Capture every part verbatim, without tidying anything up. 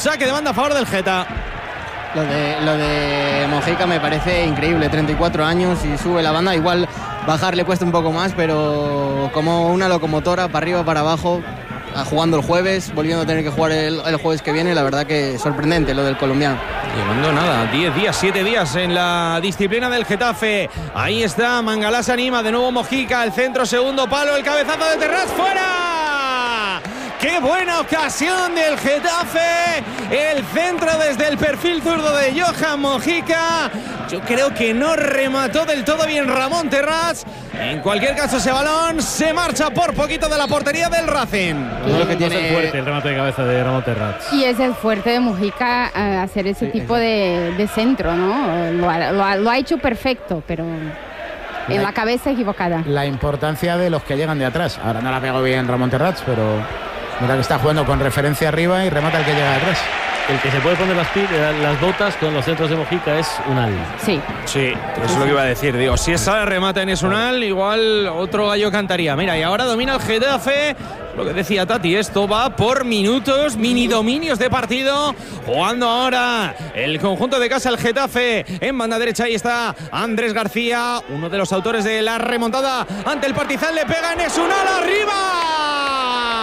saque de banda a favor del Geta. Lo de, lo de Mojica me parece increíble, treinta y cuatro años y sube la banda, igual bajar le cuesta un poco más, pero como una locomotora, para arriba, para abajo, jugando el jueves, volviendo a tener que jugar el, el jueves que viene, la verdad que sorprendente lo del colombiano. Llevando nada, diez días, siete días en la disciplina del Getafe. Ahí está, Mangalá se anima, de nuevo Mojica, el centro, segundo palo, el cabezazo de Terrats, ¡fuera! ¡Qué buena ocasión del Getafe! El centro desde el perfil zurdo de Johan Mojica. Yo creo que no remató del todo bien Ramón Terrats. En cualquier caso, ese balón se marcha por poquito de la portería del Racing. No es que tiene es el fuerte el remate de cabeza de Ramón Terrats. Y es el fuerte de Mojica uh, hacer ese sí, tipo de, de centro, ¿no? Lo ha, lo, ha, lo ha hecho perfecto, pero en la, la cabeza equivocada. La importancia de los que llegan de atrás. Ahora no la pegó bien Ramón Terrats, pero mira que está jugando con referencia arriba y remata el que llega de atrás. El que se puede poner las, las botas con los centros de Mojica es Unal. Sí. Sí, eso es lo que iba a decir. Digo, si esa remata en Esunal, igual otro gallo cantaría. Mira, y ahora domina el Getafe. Lo que decía Tati, esto va por minutos, mini dominios de partido. Jugando ahora el conjunto de casa, el Getafe. En banda derecha ahí está Andrés García, uno de los autores de la remontada ante el Partizan. Le pega en Esunal, arriba.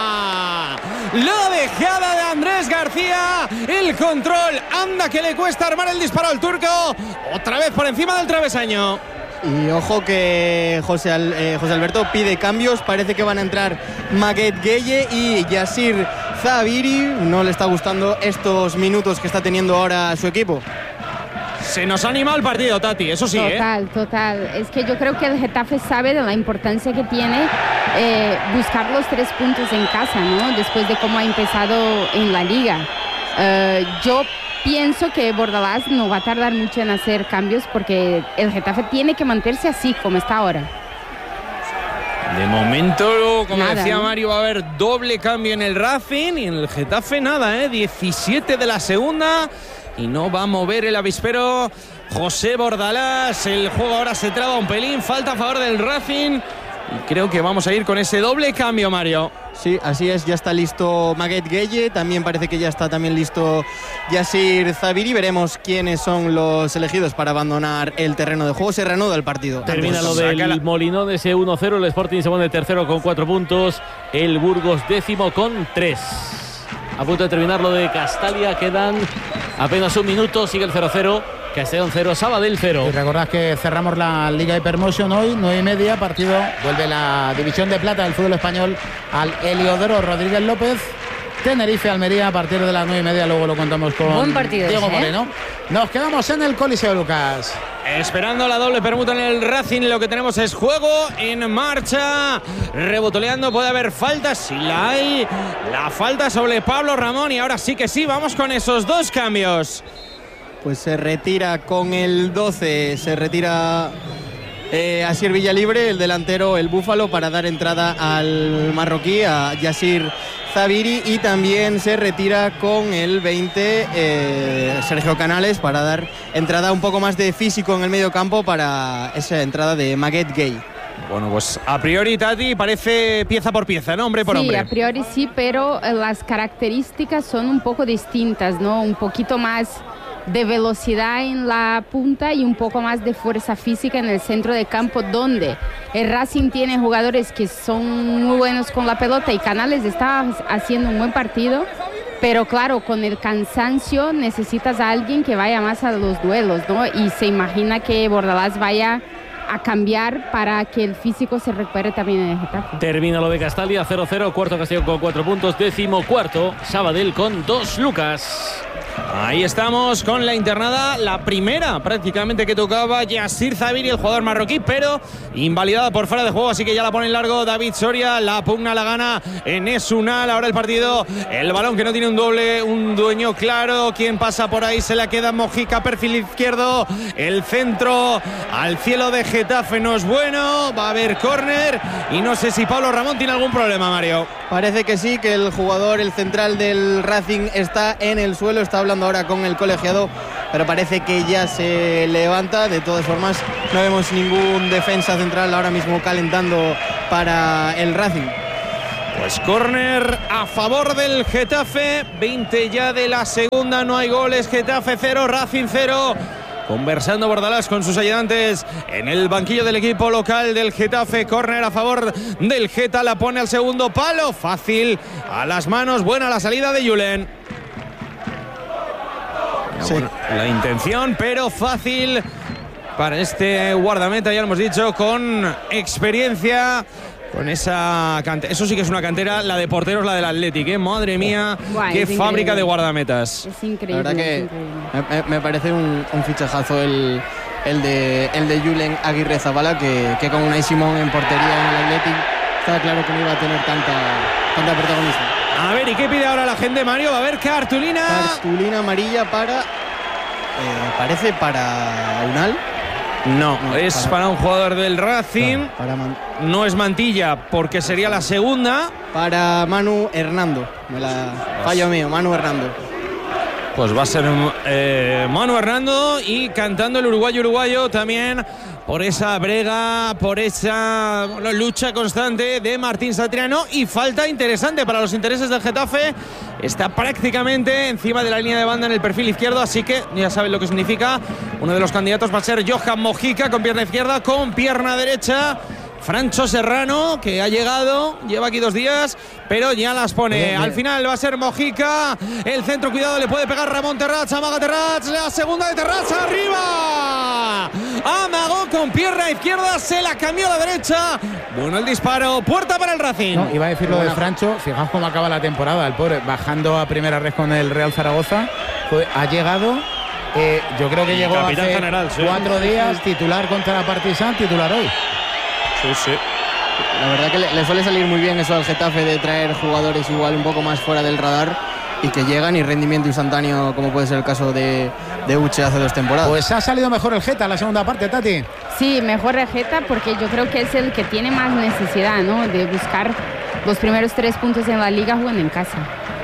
La dejada de Andrés García, el control, anda que le cuesta armar el disparo al turco, otra vez por encima del travesaño. Y ojo que José, Al, eh, José Alberto pide cambios, parece que van a entrar Maguette Gueye y Yassir Zaviri. No le está gustando estos minutos que está teniendo ahora su equipo. Se nos ha animado el partido, Tati, eso sí. Total, ¿eh? total. Es que yo creo que el Getafe sabe de la importancia que tiene eh, buscar los tres puntos en casa, ¿no? Después de cómo ha empezado en la liga. Uh, yo pienso que Bordalás no va a tardar mucho en hacer cambios porque el Getafe tiene que mantenerse así como está ahora. De momento, como nada, decía ¿no? Mario, va a haber doble cambio en el Racing y en el Getafe nada, ¿eh? diecisiete de la segunda. Y no va a mover el avispero José Bordalás. El juego ahora se traba un pelín. Falta a favor del Racing. Y creo que vamos a ir con ese doble cambio, Mario. Sí, así es. Ya está listo Maguette Gueye. También parece que ya está también listo Yassir Zaviri. Veremos quiénes son los elegidos para abandonar el terreno de juego. Se reanuda el partido. Termina lo del la... Molinón, ese uno cero. El Sporting se pone tercero con cuatro puntos. El Burgos décimo con tres. A punto de terminar lo de Castalia. Quedan apenas un minuto. Sigue el cero cero. Castellón cero, Sabadell cero. Y recordad que cerramos la Liga Hypermotion hoy, nueve y media, partido. Vuelve la división de plata del fútbol español al Heliodoro Rodríguez López. Tenerife, Almería, a partir de las nueve y media. Luego lo contamos con Buen partido Diego ese, Moreno. ¿eh? Nos quedamos en el Coliseo, Lucas. Esperando la doble permuta en el Racing, lo que tenemos es juego en marcha. Rebotoleando, puede haber falta, si la hay. La falta sobre Pablo Ramón y ahora sí que sí, vamos con esos dos cambios. Pues se retira con el doce, se retira eh, Asier Villalibre, el delantero, el Búfalo, para dar entrada al marroquí, a Yassir Zaviri, y también se retira con el veinte eh, Sergio Canales para dar entrada un poco más de físico en el medio campo para esa entrada de Maguette Gueye. Bueno, pues a priori, Tati, parece pieza por pieza, ¿no? Hombre por sí, hombre. Sí, a priori sí, pero las características son un poco distintas, ¿no? Un poquito más de velocidad en la punta y un poco más de fuerza física en el centro de campo, donde el Racing tiene jugadores que son muy buenos con la pelota y Canales está haciendo un buen partido, pero claro, con el cansancio necesitas a alguien que vaya más a los duelos, ¿no? Y se imagina que Bordalás vaya a cambiar para que el físico se recupere también en el Getafe. Termina lo de Castalia, cero cero, cuarto Castellón con cuatro puntos, décimo cuarto Sabadell con dos, Lucas. Ahí estamos con la internada, la primera prácticamente que tocaba Yassir Zaviri, el jugador marroquí, pero invalidada por fuera de juego, así que ya la pone en largo David Soria, la pugna la gana en Esunal. Ahora el partido, el balón que no tiene un doble, un dueño claro, quien pasa por ahí se la queda Mojica, perfil izquierdo, el centro al cielo de Getafe no es bueno, va a haber córner y no sé si Pablo Ramón tiene algún problema, Mario. Parece que sí, que el jugador, el central del Racing está en el suelo, está hablando ahora con el colegiado, pero parece que ya se levanta. De todas formas, no vemos ningún defensa central ahora mismo calentando para el Racing. Pues córner a favor del Getafe, veinte ya de la segunda, no hay goles, Getafe cero, Racing cero. Conversando Bordalás con sus ayudantes en el banquillo del equipo local del Getafe. Córner a favor del Geta, la pone al segundo palo, fácil a las manos, buena la salida de Julen. Sí. Bueno, la intención, pero fácil para este guardameta, ya lo hemos dicho, con experiencia. Con esa cantera, eso sí que es una cantera, la de porteros, la del Athletic, ¿eh? Madre mía, Buah, qué fábrica increíble. De guardametas. Es increíble. La verdad que me, me parece un, un fichajazo el, el de el de Julen Aguirre Zabala, que, que con Unai Simón en portería en el Athletic estaba claro que no iba a tener tanta, tanta protagonismo. A ver, ¿y qué pide ahora la gente, Mario? Va a haber cartulina. Cartulina amarilla para, eh, parece para Unal. No, no, es para, para un jugador del Racing. Claro, para Man... No es Mantilla, porque sería la segunda. Para Manu Hernando. Me la... Fallo mío, Manu Hernando. Pues va a ser eh, Manu Hernando, y cantando el uruguayo uruguayo también por esa brega, por esa bueno, lucha constante de Martín Satriano, y falta interesante para los intereses del Getafe. Está prácticamente encima de la línea de banda en el perfil izquierdo, así que ya saben lo que significa. Uno de los candidatos va a ser Johan Mojica, con pierna izquierda, con pierna derecha. Francho Serrano, que ha llegado, lleva aquí dos días, pero ya las pone. Bien, bien. Al final va a ser Mojica. El centro, cuidado, le puede pegar Ramón Terrats, amaga Terrats, la segunda de Terrats, arriba. Amagó con pierna izquierda, se la cambió a la derecha. Bueno el disparo, puerta para el Racing. No, iba a decir lo de Francho, fijaos cómo acaba la temporada, el pobre, bajando a primera red con el Real Zaragoza. Pues ha llegado, eh, yo creo que llegó hace general, sí. cuatro días, titular contra la Partizan, titular hoy. Sí, sí. La verdad que le, le suele salir muy bien eso al Getafe, de traer jugadores igual un poco más fuera del radar y que llegan, y rendimiento instantáneo, como puede ser el caso de, de Uche hace dos temporadas. Pues ha salido mejor el Geta en la segunda parte, Tati. Sí, mejor el Geta, porque yo creo que es el que tiene más necesidad, ¿no?, de buscar los primeros tres puntos en la liga jugando en casa.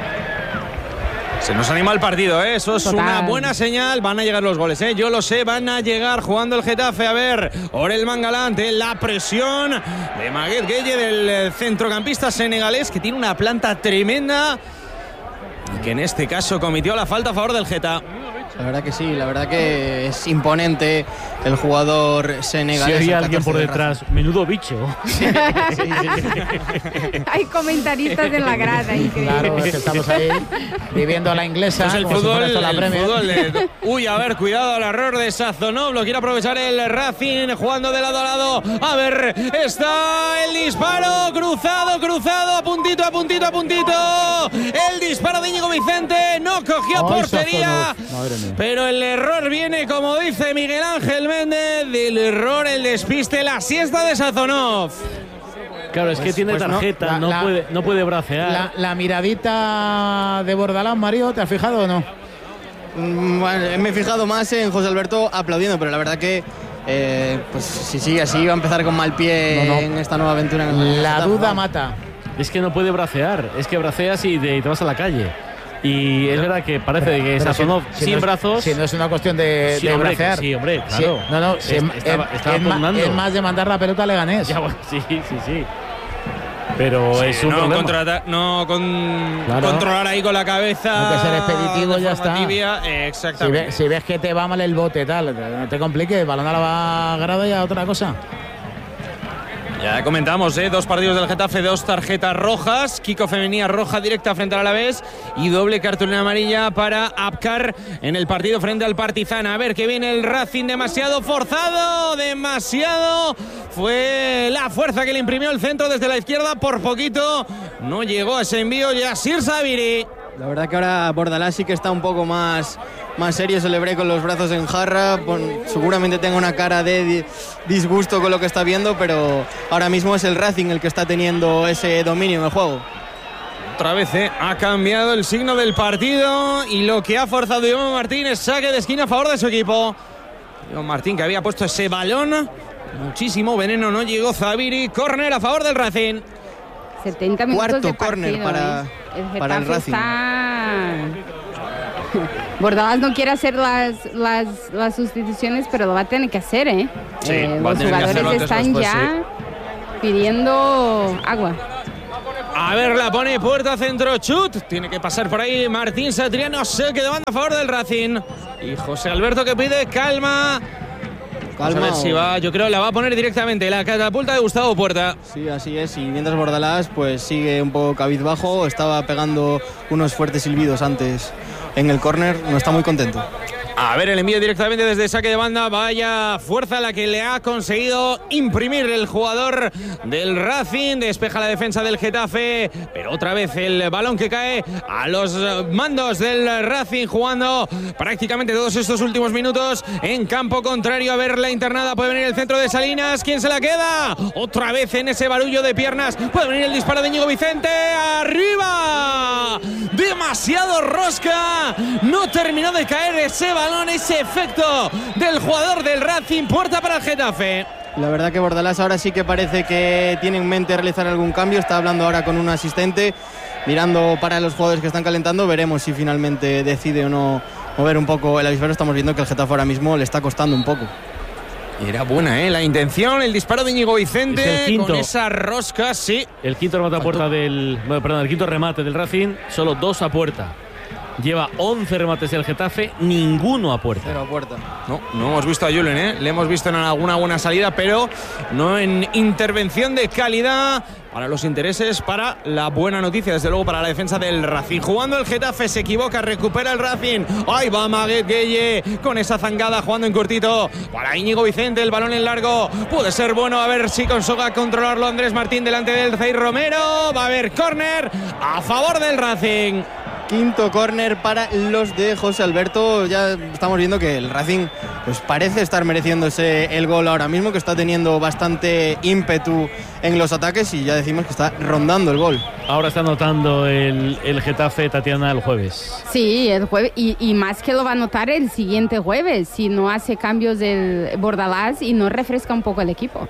Se nos anima el partido, ¿eh? Eso es Total. Una buena señal. Van a llegar los goles, ¿eh? Yo lo sé, van a llegar jugando el Getafe. A ver, Orel Mangalante, la presión de Maguette Gueye, del centrocampista senegalés, que tiene una planta tremenda y que en este caso cometió la falta a favor del Geta. La verdad que sí, la verdad que es imponente el jugador senegalés. Si había alguien por detrás, menudo bicho. Sí, sí, sí. Hay comentaristas en la grada, increíble. Claro, es que estamos ahí viviendo a la inglesa. Es el fútbol, si el fútbol de... Uy, a ver, cuidado al error de Sazonov. Lo quiere aprovechar el Racing, jugando de lado a lado. A ver, está el disparo, cruzado, cruzado, a puntito, a puntito, a puntito. El disparo de Íñigo Vicente, no cogió Ay, portería. Pero el error viene, como dice Miguel Ángel Méndez, del error, el despiste, la siesta de Sazonov. Claro, es que pues, tiene pues tarjeta, no, la, no, puede, no puede bracear. La, la miradita de Bordalás, Mario, ¿te has fijado o no? Bueno, me he fijado más en José Alberto aplaudiendo, pero la verdad que eh, pues si sigue así va a empezar con mal pie no, no. en esta nueva aventura. En el la duda mata. Es que no puede bracear, es que braceas y te, te vas a la calle. Y es verdad que parece pero, que Sazonov si, sin si no brazos. Si no es una cuestión de, sí, de hombre, bracear. Sí, hombre, claro. Sí, no, no, si es, es, estaba, estaba es, más, es más de mandar la pelota a Leganés. Ya, bueno, sí, sí, sí. Pero sí, es un no, problema. Contra, no con, claro. controlar ahí con la cabeza. No, que ser expeditivo, ya está. Tibia, eh, exactamente. Si, ve, si ves que te va mal el bote, tal, no te compliques, balón a la grada y a otra cosa. Ya comentamos, ¿eh? Dos partidos del Getafe, dos tarjetas rojas. Kiko Femenía roja directa frente al Alavés y doble cartulina amarilla para Abkar en el partido frente al Partizan. A ver que viene el Racing, demasiado forzado, demasiado. Fue la fuerza que le imprimió el centro desde la izquierda, por poquito no llegó a ese envío Yassir Sabiri. La verdad que ahora Bordalás sí que está un poco más, más serio, se le ve con los brazos en jarra, bon, seguramente tenga una cara de disgusto con lo que está viendo, pero ahora mismo es el Racing el que está teniendo ese dominio en el juego. Otra vez eh, ha cambiado el signo del partido y lo que ha forzado Iván Martín es saque de esquina a favor de su equipo. Iván Martín, que había puesto ese balón, muchísimo veneno, no llegó Zabiri, córner a favor del Racing. setenta minutos Cuarto de partido, córner para, ¿eh? el para el Racing. Está... Bordalás no quiere hacer las, las, las sustituciones, pero lo va a tener que hacer, ¿eh? Sí, eh va los a tener jugadores que hacerlo están después, ya sí. pidiendo agua. A ver, la pone Puerta, centro, chut. Tiene que pasar por ahí Martín Satriano. Se quedó banda a favor del Racing. Y José Alberto que pide calma. Vamos a ver si va, yo creo la va a poner directamente la catapulta de Gustavo Puerta. Sí, así es. Y mientras Bordalás pues sigue un poco cabizbajo, estaba pegando unos fuertes silbidos antes en el córner, no está muy contento. A ver, el envío directamente desde saque de banda. Vaya fuerza la que le ha conseguido imprimir el jugador del Racing. Despeja la defensa del Getafe, pero otra vez el balón que cae a los mandos del Racing, jugando prácticamente todos estos últimos minutos en campo contrario. A ver, la internada, puede venir el centro de Salinas. ¿Quién se la queda? Otra vez en ese barullo de piernas. Puede venir el disparo de Íñigo Vicente. ¡Arriba! Demasiado rosca. No terminó de caer ese balón. Ese efecto del jugador del Racing. Puerta para el Getafe. La verdad que Bordalás ahora sí que parece que tiene en mente realizar algún cambio. Está hablando ahora con un asistente, mirando para los jugadores que están calentando. Veremos si finalmente decide o no mover un poco el avispero. Estamos viendo que el Getafe ahora mismo le está costando un poco. Y era buena, ¿eh? La intención, el disparo de Íñigo Vicente con esa rosca, sí. El quinto remate a puerta del... Bueno, perdón, el quinto remate del Racing, solo dos a puerta. Lleva once remates el Getafe, ninguno a puerta. Cero a puerta. No, no hemos visto a Julen, ¿eh? Le hemos visto en alguna buena salida, pero no en intervención de calidad para los intereses, para la buena noticia, desde luego para la defensa del Racing. Jugando el Getafe, se equivoca, recupera el Racing. Ahí va Maguet Gueye con esa zangada, jugando en cortito para Íñigo Vicente, el balón en largo. Puede ser bueno, a ver si consigue controlarlo Andrés Martín delante del Zair Romero. Va a haber córner a favor del Racing. Quinto córner para los de José Alberto. Ya estamos viendo que el Racing pues parece estar mereciéndose el gol ahora mismo, que está teniendo bastante ímpetu en los ataques y ya decimos que está rondando el gol. Ahora está anotando el, el Getafe, Tatiana, el jueves. Sí, el jueves, y, y más que lo va a notar el siguiente jueves, si no hace cambios del Bordalás y no refresca un poco el equipo.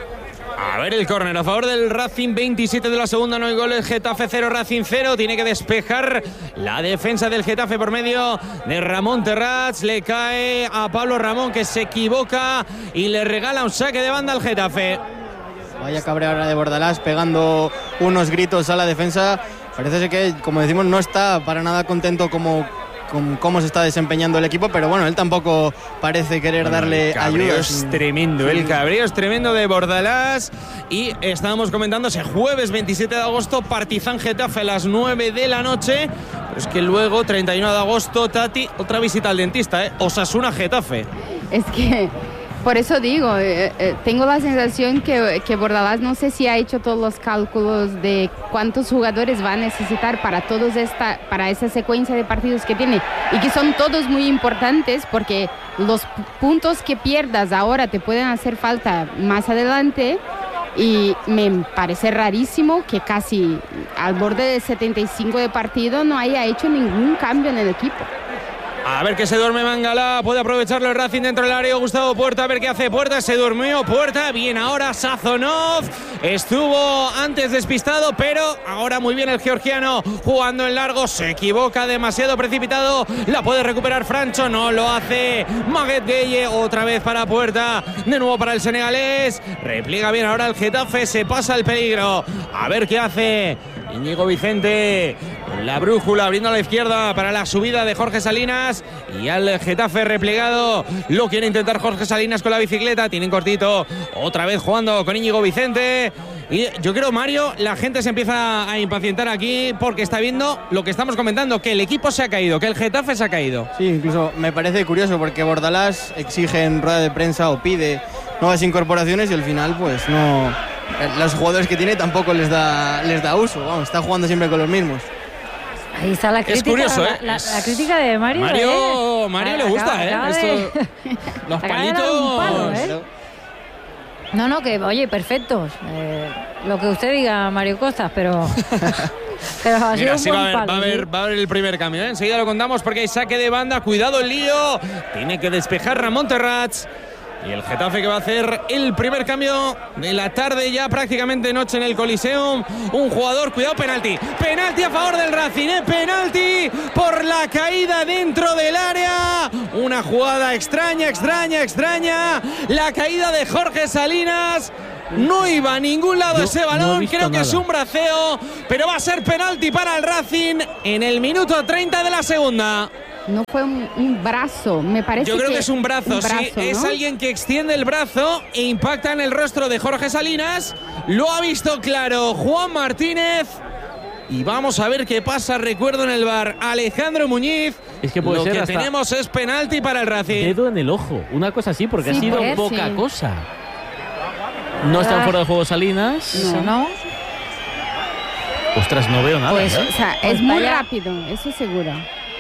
A ver el córner a favor del Racing, veintisiete de la segunda, no hay goles. Getafe cero, Racing cero. Tiene que despejar la defensa del Getafe por medio de Ramón Terrats. Le cae a Pablo Ramón, que se equivoca y le regala un saque de banda al Getafe. Vaya cabrera ahora de Bordalás, pegando unos gritos a la defensa. Parece ser que, como decimos, no está para nada contento como con cómo se está desempeñando el equipo, pero bueno, él tampoco parece querer bueno, darle ayuda. Es tremendo, el cabreo es tremendo de Bordalás. Y estábamos comentando ese jueves veintisiete de agosto, Partizan Getafe a las nueve de la noche. Pero es que luego, treinta y uno de agosto, Tati, otra visita al dentista, ¿eh? Osasuna Getafe. Es que por eso digo, eh, eh, tengo la sensación que, que Bordalás no sé si ha hecho todos los cálculos de cuántos jugadores va a necesitar para, todos esta, para esa secuencia de partidos que tiene y que son todos muy importantes porque los puntos que pierdas ahora te pueden hacer falta más adelante y me parece rarísimo que casi al borde del setenta y cinco de partido no haya hecho ningún cambio en el equipo. A ver que se duerme Mangala, puede aprovecharlo el Racing dentro del área. Gustavo Puerta, a ver qué hace Puerta, se durmió Puerta, bien ahora Sazonov, estuvo antes despistado, pero ahora muy bien el georgiano, jugando en largo, se equivoca demasiado precipitado, la puede recuperar Francho, no lo hace Maguet Gueye, otra vez para Puerta, de nuevo para el senegalés, repliega bien ahora el Getafe, se pasa el peligro, a ver qué hace Íñigo Vicente, la brújula abriendo a la izquierda para la subida de Jorge Salinas y al Getafe replegado, lo quiere intentar Jorge Salinas con la bicicleta, tienen cortito, otra vez jugando con Íñigo Vicente y yo creo, Mario, la gente se empieza a impacientar aquí porque está viendo lo que estamos comentando, que el equipo se ha caído, que el Getafe se ha caído. Sí, incluso me parece curioso porque Bordalás exige en rueda de prensa o pide nuevas incorporaciones y al final pues no, los jugadores que tiene tampoco les da, les da uso, vamos, está jugando siempre con los mismos. Ahí está la crítica, es curioso, ¿eh? la, la, la crítica de Mario. Mario, ¿eh? Mario le gusta, acaba, ¿eh? acaba Esto, de, los palitos. Palo, ¿eh? No, no, que oye, perfectos. Eh, lo que usted diga, Mario Costas, pero. pero ha Mira, sido sí un va, buen a haber, palo, va, a haber, ¿sí? va a haber el primer cambio, ¿eh? Enseguida lo contamos porque hay saque de banda. Cuidado el lío. Tiene que despejar Ramón Terrats. Y el Getafe que va a hacer el primer cambio de la tarde, ya prácticamente noche en el Coliseum. Un jugador, cuidado, penalti. Penalti a favor del Racing, ¿eh? Penalti por la caída dentro del área. Una jugada extraña, extraña, extraña. La caída de Jorge Salinas. No iba a ningún lado Yo ese no he balón, visto creo que nada. es un braceo, pero va a ser penalti para el Racing en el minuto treinta de la segunda. No fue un, un brazo, me parece. Yo creo que, que es un brazo, un brazo, sí. ¿no? Es alguien que extiende el brazo e impacta en el rostro de Jorge Salinas. Lo ha visto claro Juan Martínez. Y vamos a ver qué pasa. Recuerdo en el bar Alejandro Muñiz. Es que puede Lo ser que hasta tenemos es penalti para el Racing. dedo en el ojo, una cosa así, porque Sí, ha sido puede, poca sí. cosa. No están Ah. fuera de juego Salinas. Eso no. Ostras, no veo nada. Pues, ¿eh? o sea, Pues es muy vaya. rápido, eso seguro.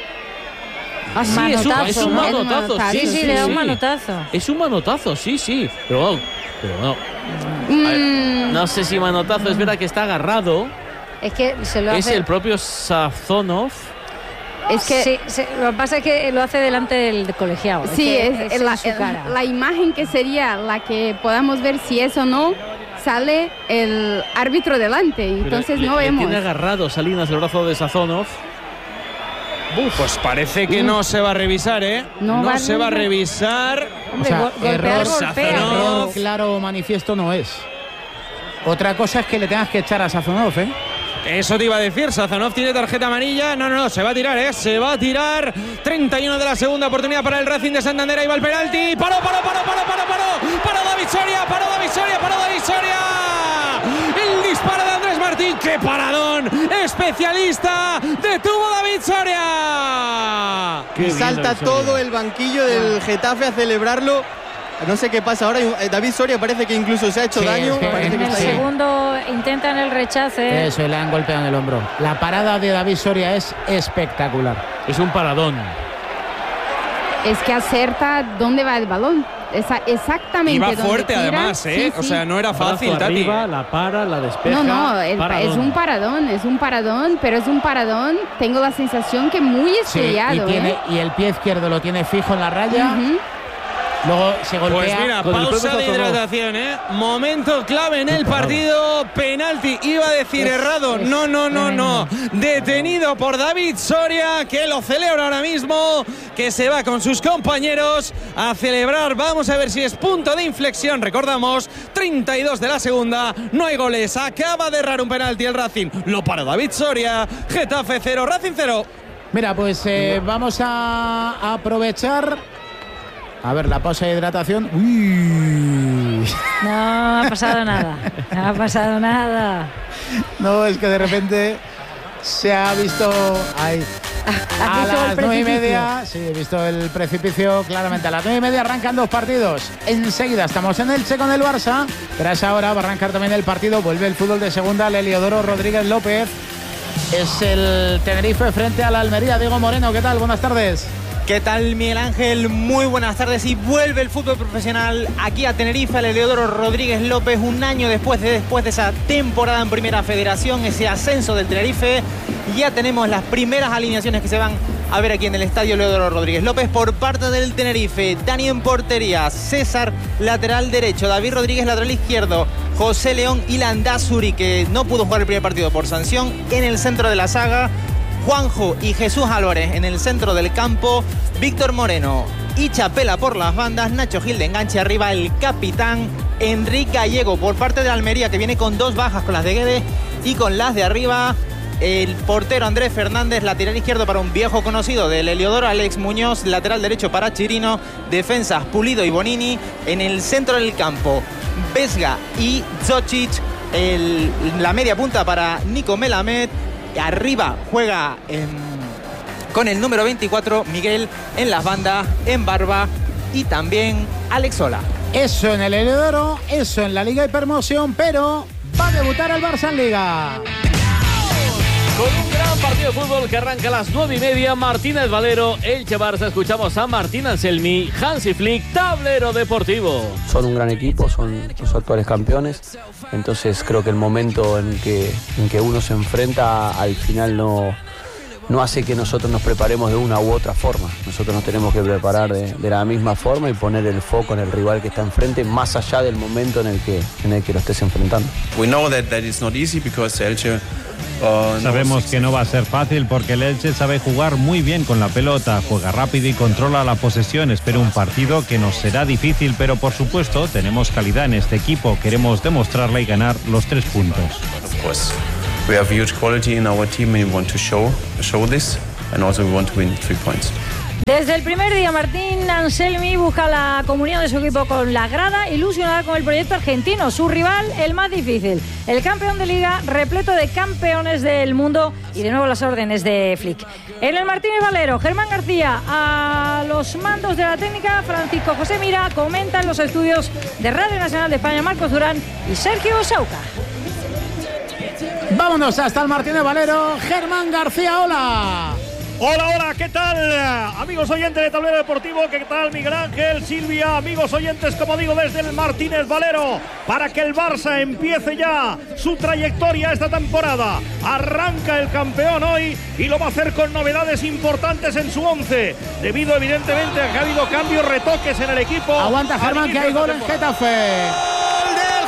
Ah, sí, es un, es un ¿no? manotazo. Es un manotazo, Sí, Sí, sí, sí, le da un sí. manotazo. Es un manotazo, sí, sí. Pero, bueno, pero no. A ver, Mm, no sé si manotazo, es verdad que está agarrado. Es que se lo Es hace. el propio Sazonov. es que Sí, sí, lo que pasa es que lo hace delante del colegiado. sí, que es, en la, su cara. la imagen que sería la que podamos ver si es o no, sale el árbitro delante, entonces Pero le- no le vemos. Tiene agarrado Salinas el brazo de Sazonov. Pues parece que no se va a revisar, ¿eh? No va a se va a revisar. revisar. Hombre, O sea, go- golpear, error, golpea. Sazonov. Error claro o manifiesto no es. Otra cosa es que le tengas que echar a Sazonov, ¿eh? Eso te iba a decir, Sazonov tiene tarjeta amarilla. No, no, no, se va a tirar, ¿eh? Se va a tirar. treinta y uno de la segunda oportunidad para el Racing de Santander. Ahí va el penalti. Paró, paró, paró, paró, paró, paró. Paró David Soria, paró David Soria, paró David Soria. El disparo de Andrés Martín. ¡Qué paradón! Especialista. Detuvo David Soria. Qué Y bien, salta David Soria. todo el banquillo del Getafe a celebrarlo. No sé qué pasa ahora. eh, David Soria parece que incluso se ha hecho Sí, daño. es que parece En que el está ahí. segundo intentan el rechace. Eso, y le han golpeado en el hombro. La parada de David Soria es espectacular. Es un paradón. Es que acerta dónde va el balón. Esa- exactamente. Iba donde fuerte tira. además, ¿eh? Sí, O sí. sea, no era fácil, Brazo Tati. arriba, la para, la despeja. No, no, el pa- es paradón. un paradón, es un paradón, pero es un paradón. Tengo la sensación que muy Sí, estrellado. y, tiene, ¿eh? y el pie izquierdo lo tiene fijo en la raya. Ujú. Luego se golpea. Pues mira, con el pausa propio de Sazonov. hidratación, ¿eh? Momento clave en el partido. Penalti, iba a decir Es- errado. es No, no, no, no. Detenido por David Soria, que lo celebra ahora mismo, que se va con sus compañeros a celebrar. Vamos a ver si es punto de inflexión. Recordamos, treinta y dos de la segunda. No hay goles. Acaba de errar un penalti el Racing. Lo para David Soria. Getafe cero, Racing cero. Mira, pues eh, vamos a aprovechar. A ver, la pausa de hidratación. Uy. No ha pasado nada. No ha pasado nada. No, es que de repente se ha visto ahí. ¿Has A visto el las nueve y precipicio? media, sí, he visto el precipicio claramente. A las nueve y media arrancan dos partidos. Enseguida estamos en Elche con el Barça, pero a esa hora va a arrancar también el partido. Vuelve el fútbol de segunda, el Heliodoro Rodríguez López. Es el Tenerife frente a la Almería. Diego Moreno, ¿qué tal? Buenas tardes. ¿Qué tal, Miguel Ángel? Muy buenas tardes. Y vuelve el fútbol profesional aquí a Tenerife, al Heliodoro Rodríguez López, un año después de, después de esa temporada en Primera Federación, ese ascenso del Tenerife. Ya tenemos las primeras alineaciones que se van a ver aquí en el estadio Heliodoro Rodríguez López por parte del Tenerife. Dani en portería, César lateral derecho, David Rodríguez lateral izquierdo, José León y Landázuri, que no pudo jugar el primer partido por sanción, en el centro de la saga. Juanjo y Jesús Álvarez en el centro del campo, Víctor Moreno y Chapela por las bandas, Nacho Gil de enganche arriba, el capitán Enrique Gallego por parte de Almería, que viene con dos bajas, con las de Guedes y con las de arriba. El portero Andrés Fernández, lateral izquierdo para un viejo conocido del Heliodoro, Alex Muñoz, lateral derecho para Chirino, defensas Pulido y Bonini, en el centro del campo Vesga y Zocic, el, la media punta para Nico Melamed. Arriba juega en, con el número veinticuatro Miguel, en las bandas, en Barba y también Alex Sola. Eso en el Heliodoro, eso en la Liga Hipermoción, pero va a debutar el Barça en Liga. Con un gran partido de fútbol que arranca a las nueve y media, Martínez Valero, Elche Barça, escuchamos a Martín Anselmi, Hansi Flick, Tablero Deportivo. Son un gran equipo, son los actuales campeones, entonces creo que el momento en que, en que uno se enfrenta al final no, no hace que nosotros nos preparemos de una u otra forma. Nosotros nos tenemos que preparar de, de la misma forma y poner el foco en el rival que está enfrente, más allá del momento en el que, en el que lo estés enfrentando. We know that that is not easy because Elche Sabemos que no va a ser fácil porque el Elche sabe jugar muy bien con la pelota, juega rápido y controla la posesión. Espero un partido que nos será difícil, pero por supuesto tenemos calidad en este equipo, queremos demostrarla y ganar los tres puntos. Pues, we have huge quality in our team and we want to show show this and also we want to win three points. Desde el primer día, Martín Anselmi busca la comunión de su equipo con la grada, ilusionada con el proyecto argentino, su rival, el más difícil, el campeón de Liga, repleto de campeones del mundo y de nuevo las órdenes de Flick. En el Martínez Valero, Germán García a los mandos de la técnica, Francisco José Mira comenta en los estudios de Radio Nacional de España, Marcos Durán y Sergio Sauca. Vámonos hasta el Martínez Valero, Germán García, hola. Hola, hola, ¿qué tal? Amigos oyentes de Tablero Deportivo, ¿qué tal Miguel Ángel, Silvia? Amigos oyentes, como digo, desde el Martínez Valero, para que el Barça empiece ya su trayectoria esta temporada. Arranca el campeón hoy y lo va a hacer con novedades importantes en su once, debido evidentemente a que ha habido cambios, retoques en el equipo. Aguanta Germán, que hay gol en Getafe. ¡Gol del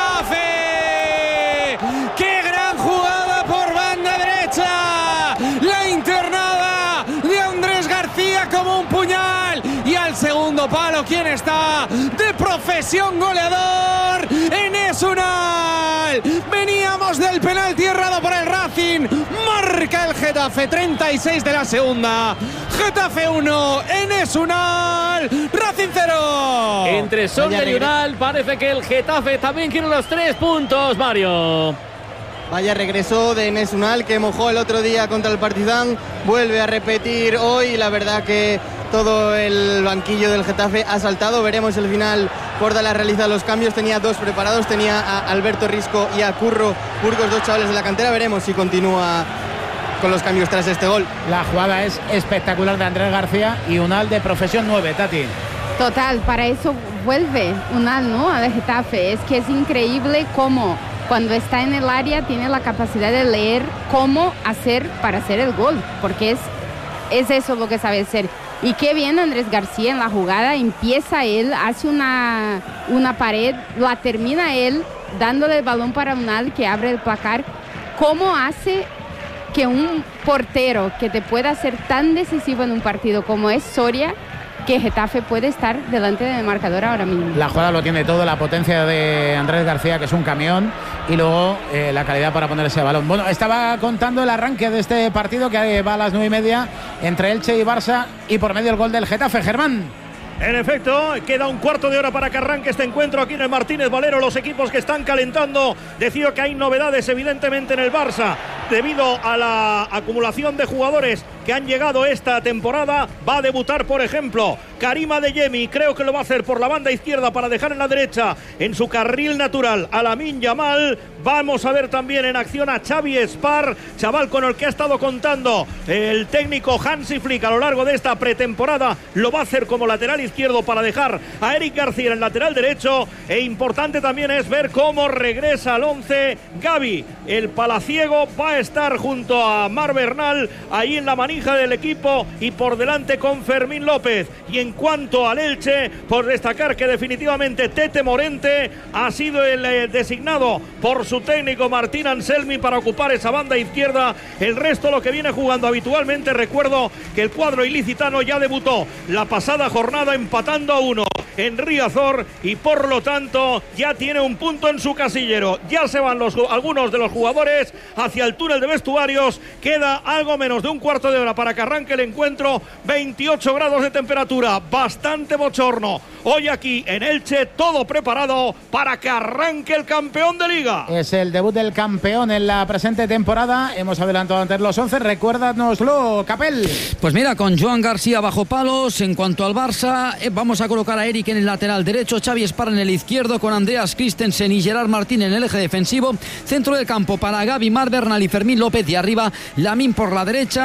Getafe! ¡Qué gran jugada por banda derecha! La internada de Andrés García como un puñal, y al segundo palo, ¿quién está? De profesión goleador, Enes Unal. Veníamos del penalti errado por el Racing, marca el Getafe, treinta y seis de la segunda. Getafe uno, Enes Unal, Racing cero. Entre Soria y Unal parece que el Getafe también quiere los tres puntos, Mario. Vaya regreso de Enes Unal, que mojó el otro día contra el Partizan, vuelve a repetir hoy. La verdad que todo el banquillo del Getafe ha saltado. Veremos el final. Bordalás realiza los cambios, tenía dos preparados, tenía a Alberto Risco y a Curro Burgos, dos chavales de la cantera. Veremos si continúa con los cambios tras este gol. La jugada es espectacular de Andrés García y Unal de profesión nueve, Tati. Total, para eso vuelve Unal, ¿no?, al Getafe. Es que es increíble cómo cuando está en el área tiene la capacidad de leer cómo hacer para hacer el gol, porque es, es eso lo que sabe hacer. Y qué bien Andrés García en la jugada, empieza él, hace una, una pared, la termina él, dándole el balón para Unal, que abre el placar. ¿Cómo hace que un portero que te pueda ser tan decisivo en un partido como es Soria, que Getafe puede estar delante del marcador ahora mismo? La jugada lo tiene todo, la potencia de Andrés García, que es un camión, y luego eh, la calidad para poner ese balón. Bueno, estaba contando el arranque de este partido que va a las nueve y media entre Elche y Barça, y por medio el gol del Getafe. Germán. En efecto, queda un cuarto de hora para que arranque este encuentro aquí en el Martínez Valero. Los equipos que están calentando, decido que hay novedades evidentemente en el Barça debido a la acumulación de jugadores que han llegado esta temporada. Va a debutar, por ejemplo, Karim Adeyemi, creo que lo va a hacer por la banda izquierda para dejar en la derecha, en su carril natural, a Lamine Yamal. Vamos a ver también en acción a Xavi Spar, chaval con el que ha estado contando el técnico Hansi Flick a lo largo de esta pretemporada. Lo va a hacer como lateral izquierdo para dejar a Eric García en el lateral derecho. E importante también es ver cómo regresa al once Gavi, el palaciego. Va a estar junto a Mar Bernal ahí en la manija del equipo y por delante con Fermín López. Y en cuanto al Elche, por destacar que definitivamente Tete Morente ha sido el eh, designado por su técnico Martín Anselmi para ocupar esa banda izquierda. El resto lo que viene jugando habitualmente. Recuerdo que el cuadro ilicitano ya debutó la pasada jornada empatando a uno en Riazor y por lo tanto ya tiene un punto en su casillero. Ya se van los, algunos de los jugadores hacia el túnel de vestuarios. Queda algo menos de un cuarto de hora para que arranque el encuentro. veintiocho grados de temperatura, bastante bochorno hoy aquí en Elche, todo preparado para que arranque el campeón de Liga. Es el debut del campeón en la presente temporada. Hemos adelantado antes los once, recuérdanoslo, Capel. Pues mira, con Joan García bajo palos. En cuanto al Barça, eh, vamos a colocar a Eric en el lateral derecho, Xavi Spar en el izquierdo, con Andreas Christensen y Gerard Martín en el eje defensivo. Centro del campo para Gavi, Mar Bernal y Fermín López, y arriba Lamine por la derecha, Adeyemi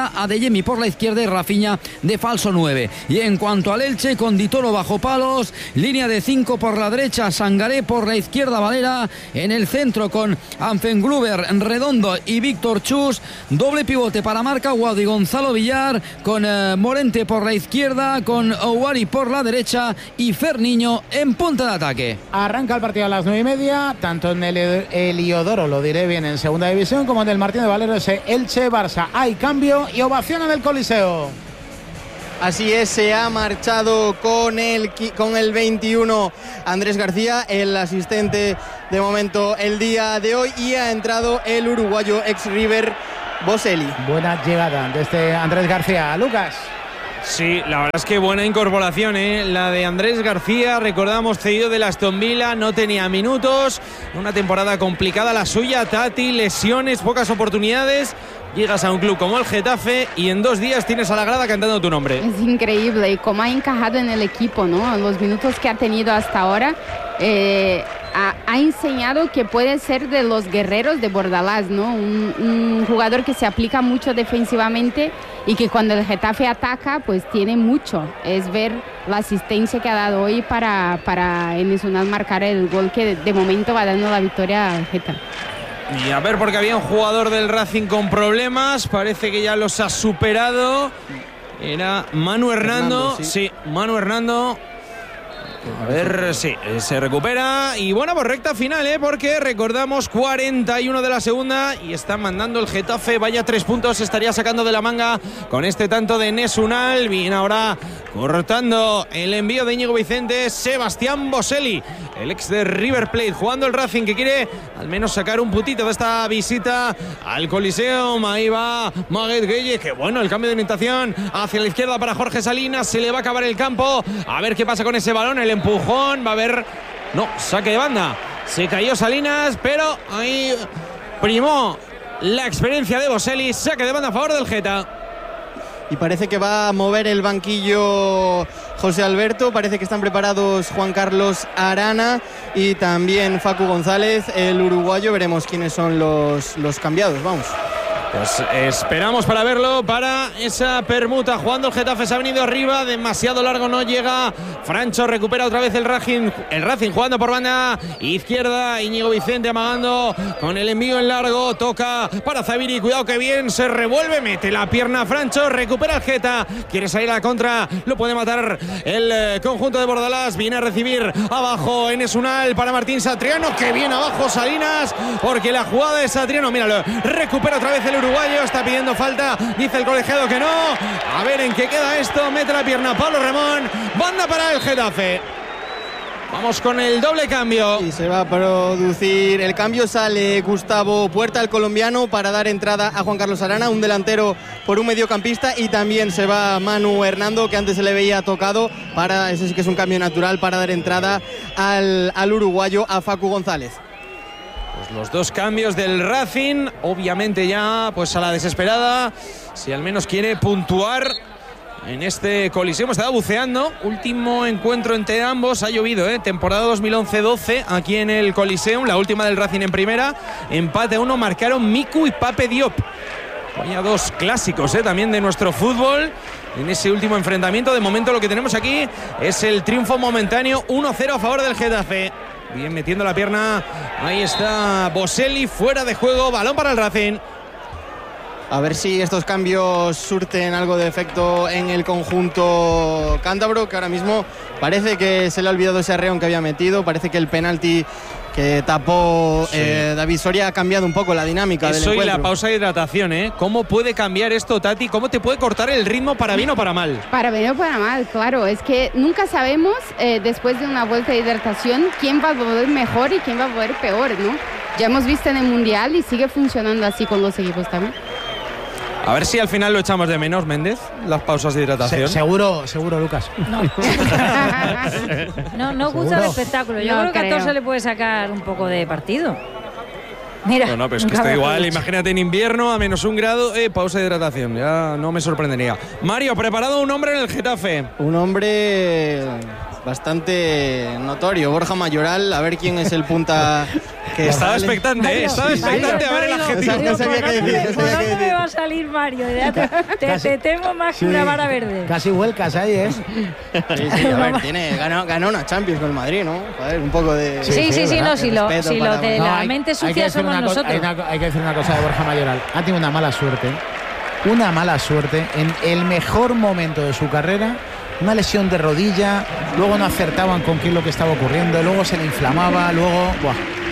Adeyemi por la izquierda y Rafinha de falso nueve. Y en cuanto al Elche, con Ditolo bajo palos, línea de cinco por la derecha, Sangaré por la izquierda, Valera en el centro con Anfengruber, Redondo y Víctor Chus, doble pivote para Marca Guado y Gonzalo Villar, con eh, Morente por la izquierda, con Ouari por la derecha y Ferniño en punta de ataque. Arranca el partido a las nueve y media, tanto en el Heliodoro, lo diré bien, en segunda división, como en el Martínez Valero, ese Elche-Barça. Hay cambio y ovación en el Coliseo. Así es, se ha marchado con el, con el veintiuno Andrés García, el asistente de momento el día de hoy, y ha entrado el uruguayo ex River, Boselli. Buena llegada de este Andrés García. Lucas. Sí, la verdad es que buena incorporación, ¿eh? La de Andrés García, recordamos, cedido del Aston Villa, no tenía minutos, una temporada complicada la suya, Tati, lesiones, pocas oportunidades. Llegas a un club como el Getafe y en dos días tienes a la grada cantando tu nombre. Es increíble y cómo ha encajado en el equipo, ¿no? Los minutos que ha tenido hasta ahora, eh, ha, ha enseñado que puede ser de los guerreros de Bordalás, ¿no? Un, un jugador que se aplica mucho defensivamente y que cuando el Getafe ataca, pues tiene mucho. Es ver la asistencia que ha dado hoy para, para Enes Unal marcar el gol que de, de momento va dando la victoria al Getafe. Y a ver, porque había un jugador del Racing con problemas, parece que ya los ha superado. Era Manu Hernando, Hernando, sí. sí, Manu Hernando. A ver, sí, se recupera. Y bueno, pues recta final, ¿eh? Porque recordamos cuarenta y uno de la segunda y está mandando el Getafe. Vaya tres puntos estaría sacando de la manga con este tanto de Enes Unal. Bien, ahora cortando el envío de Íñigo Vicente, Sebastián Boselli, el ex de River Plate, jugando el Racing, que quiere al menos sacar un putito de esta visita al Coliseum. Ahí va Maguet Gueye, que bueno, el cambio de orientación hacia la izquierda para Jorge Salinas. Se le va a acabar el campo. A ver qué pasa con ese balón. El empujón, va a haber, no, saque de banda. Se cayó Salinas, pero ahí primó la experiencia de Boselli. Saque de banda a favor del Geta. Y parece que va a mover el banquillo José Alberto. Parece que están preparados Juan Carlos Arana y también Facu González, el uruguayo. Veremos quiénes son los, los cambiados. Vamos. Pues esperamos para verlo, para esa permuta. Jugando el Getafe, se ha venido arriba, demasiado largo, no llega. Francho recupera otra vez el Racing, el Racing jugando por banda izquierda. Íñigo Vicente amagando con el envío en largo. Toca para Zaviri, cuidado que bien, se revuelve, mete la pierna Francho, recupera el Geta. Quiere salir a la contra, lo puede matar el eh, conjunto de Bordalás. Viene a recibir abajo Enes Unal para Martín Satriano, que bien abajo Salinas, porque la jugada de Satriano, míralo, recupera otra vez el uruguayo, está pidiendo falta, dice el colegiado que no. A ver en qué queda esto, mete la pierna Pablo Remón, banda para el Getafe. Vamos con el doble cambio. Y se va a producir el cambio, sale Gustavo Puerta, el colombiano, para dar entrada a Juan Carlos Arana, un delantero por un mediocampista, y también se va Manu Hernando, que antes se le veía tocado, para, ese sí que es un cambio natural, para dar entrada al, al uruguayo, a Facu González. Pues los dos cambios del Racing, obviamente ya pues a la desesperada, si al menos quiere puntuar en este Coliseo. Estaba buceando, último encuentro entre ambos, ha llovido, ¿eh? Temporada dos mil once doce aquí en el Coliseum, la última del Racing en primera, empate a uno, marcaron Miku y Pape Diop. Vaya dos clásicos, ¿eh? También de nuestro fútbol en ese último enfrentamiento. De momento lo que tenemos aquí es el triunfo momentáneo, uno cero a favor del Getafe. Bien metiendo la pierna, ahí está Boselli, fuera de juego, balón para el Racing. A ver si estos cambios surten algo de efecto en el conjunto cántabro, que ahora mismo parece que se le ha olvidado ese arreón que había metido. Parece que el penalti que tapó sí. eh, David Soria ha cambiado un poco la dinámica del encuentro. Eso y la pausa de hidratación, ¿eh? ¿Cómo puede cambiar esto, Tati? ¿Cómo te puede cortar el ritmo para bien o para mal? Para bien o para mal, claro. Es que nunca sabemos, eh, después de una vuelta de hidratación, quién va a volver mejor y quién va a volver peor, ¿no? Ya hemos visto en el Mundial y sigue funcionando así con los equipos también. A ver si al final lo echamos de menos, Méndez, las pausas de hidratación. Se, seguro, seguro, Lucas. No, no, no gusta el espectáculo. Yo no creo que creo. a todos se le puede sacar un poco de partido. Mira. No, no, pero es que está igual. Imagínate en invierno, a menos un grado, eh, pausa de hidratación. Ya no me sorprendería. Mario, ¿preparado un hombre en el Getafe? Un hombre bastante notorio. Borja Mayoral, a ver quién es el punta que estaba sale. expectante, ¿eh? Estaba expectante a ver el adjetivo. No sabía qué decir, no sabía qué ¿Dónde me decir. va a salir Mario? Ya te, te, te temo más que Sí. una vara verde. Casi vuelcas ahí, ¿eh? Sí, sí, a ver, tiene, ganó, ganó una Champions con el Madrid, ¿no? Joder, un poco de... Sí, sí, sí, ¿verdad? no, si De lo, respeto si para lo de Mayoral. la hay- mente hay que sucia decir somos una cosa- nosotros. hay, una- hay que decir una cosa de Borja Mayoral. Ha tenido una mala suerte. Una mala suerte en el mejor momento de su carrera. Una lesión de rodilla. Luego no acertaban con qué es lo que estaba ocurriendo. Luego se le inflamaba. Luego. Buah.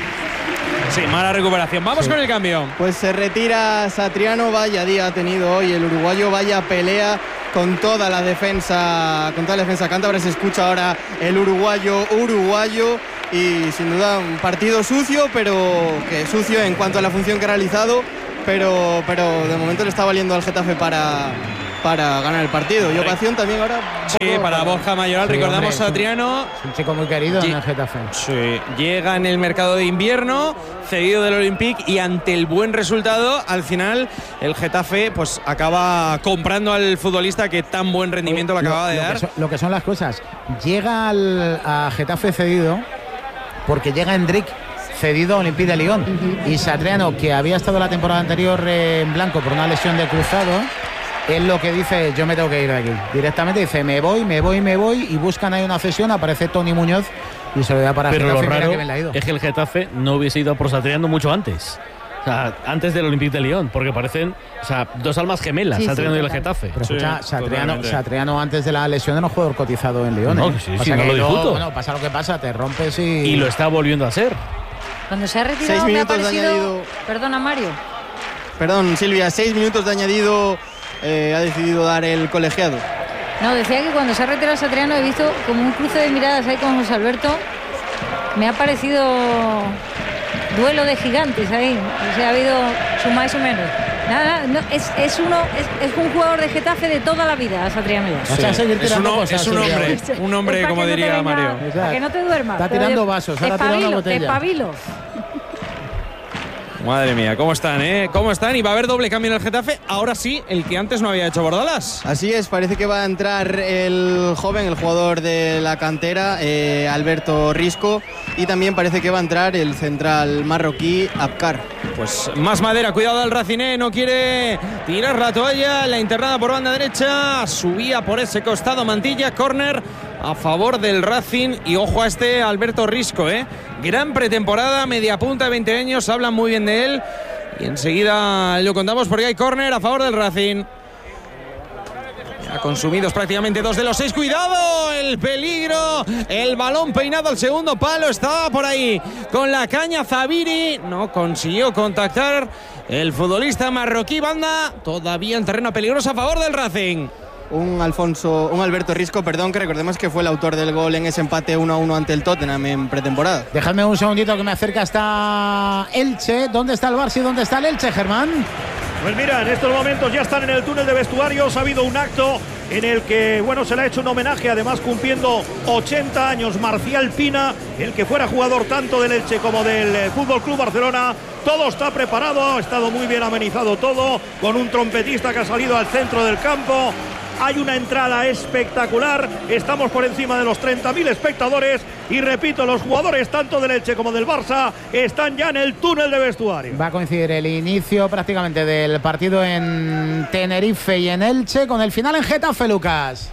Sí, mala recuperación. Vamos Sí. con el cambio. Pues se retira Satriano, vaya día ha tenido hoy el uruguayo, vaya pelea con toda la defensa, con toda la defensa cántabra. Se escucha ahora el uruguayo uruguayo y sin duda un partido sucio, pero que sucio en cuanto a la función que ha realizado, pero, pero de momento le está valiendo al Getafe para, para ganar el partido. Y ocasión también ahora. Sí, para Borja Mayoral, Sí, recordamos hombre, a Adriano. Es un chico muy querido Sí. en el Getafe. Sí, llega en el mercado de invierno, cedido del Olympique, y ante el buen resultado, al final el Getafe pues acaba comprando al futbolista que tan buen rendimiento le acababa de lo, dar. Que son, lo que son las cosas. Llega al, a Getafe cedido porque llega Endrick cedido a Olympique de Lyon. Y Satriano, que había estado la temporada anterior eh, en blanco por una lesión de cruzado, es lo que dice: yo me tengo que ir de aquí. Directamente dice: me voy, me voy, me voy. Y buscan ahí una cesión. Aparece Tony Muñoz y se lo da para Pero lo Getafe. Mira raro que bien le ha ido. es que el Getafe no hubiese ido por Satriano mucho antes. O sea, antes del Olympique de Lyon, porque parecen, o sea, dos almas gemelas, Sí, Satriano sí, y el total. Getafe. Pero escucha, Satriano, Satriano antes de la lesión era un jugador cotizado en Lyon. No, ¿eh? que sí, sí, Pasa no que lo discuto. Bueno, pasa lo que pasa, te rompes y. Y lo está volviendo a ser. Cuando se ha Seis retirado me ha minutos de parecido... añadido. Perdona, Mario. Perdón, Silvia, seis minutos de añadido eh, ha decidido dar el colegiado. No, decía que cuando se ha retirado Satriano he visto como un cruce de miradas ahí con José Alberto. Me ha parecido duelo de gigantes ahí. O sea, ha habido su más o menos. Nada, no, es, es uno es, es un jugador de Getafe de toda la vida, Satriano. ya. O sea, seguir Es tirando un, cosas, es un Silvia. hombre, un hombre, Es para como que no te diría venga- Mario. Para que no te duermas. Está Pero tirando de- vasos, te ahora tirando espabilo, botella. te espabilo. Madre mía, ¿cómo están, eh? ¿Cómo están? Y va a haber doble cambio en el Getafe. Ahora sí, el que antes no había hecho Bordalas. Así es, parece que va a entrar el joven, el jugador de la cantera, eh, Alberto Risco, y también parece que va a entrar el central marroquí, Abkar. Pues más madera, cuidado al Raciné, no quiere tirar la toalla, la internada por banda derecha, subía por ese costado Mantilla, córner a favor del Racing, y ojo a este Alberto Risco, ¿eh? Gran pretemporada, media punta, veinte años, hablan muy bien de él, y enseguida lo contamos porque hay córner a favor del Racing. Ya consumidos prácticamente dos de los seis. Cuidado, el peligro, el balón peinado al segundo palo, estaba por ahí con la caña Zabiri, no consiguió contactar el futbolista marroquí. Banda todavía en terreno peligroso a favor del Racing. Un Alfonso, un Alberto Risco, perdón, que recordemos que fue el autor del gol en ese empate uno a uno ante el Tottenham en pretemporada. Dejadme un segundito que me acerca hasta Elche. ¿Dónde está el Barça y dónde está el Elche, Germán? Pues mira, en estos momentos ya están en el túnel de vestuarios. Ha habido un acto en el que, bueno, se le ha hecho un homenaje, además cumpliendo ochenta años, Marcial Pina, el que fuera jugador tanto del Elche como del eh, Fútbol Club Barcelona. Todo está preparado, ha estado muy bien amenizado todo, con un trompetista que ha salido al centro del campo. Hay una entrada espectacular, estamos por encima de los treinta mil espectadores y repito, los jugadores tanto del Elche como del Barça están ya en el túnel de vestuario. Va a coincidir el inicio prácticamente del partido en Tenerife y en Elche con el final en Getafe, Lucas.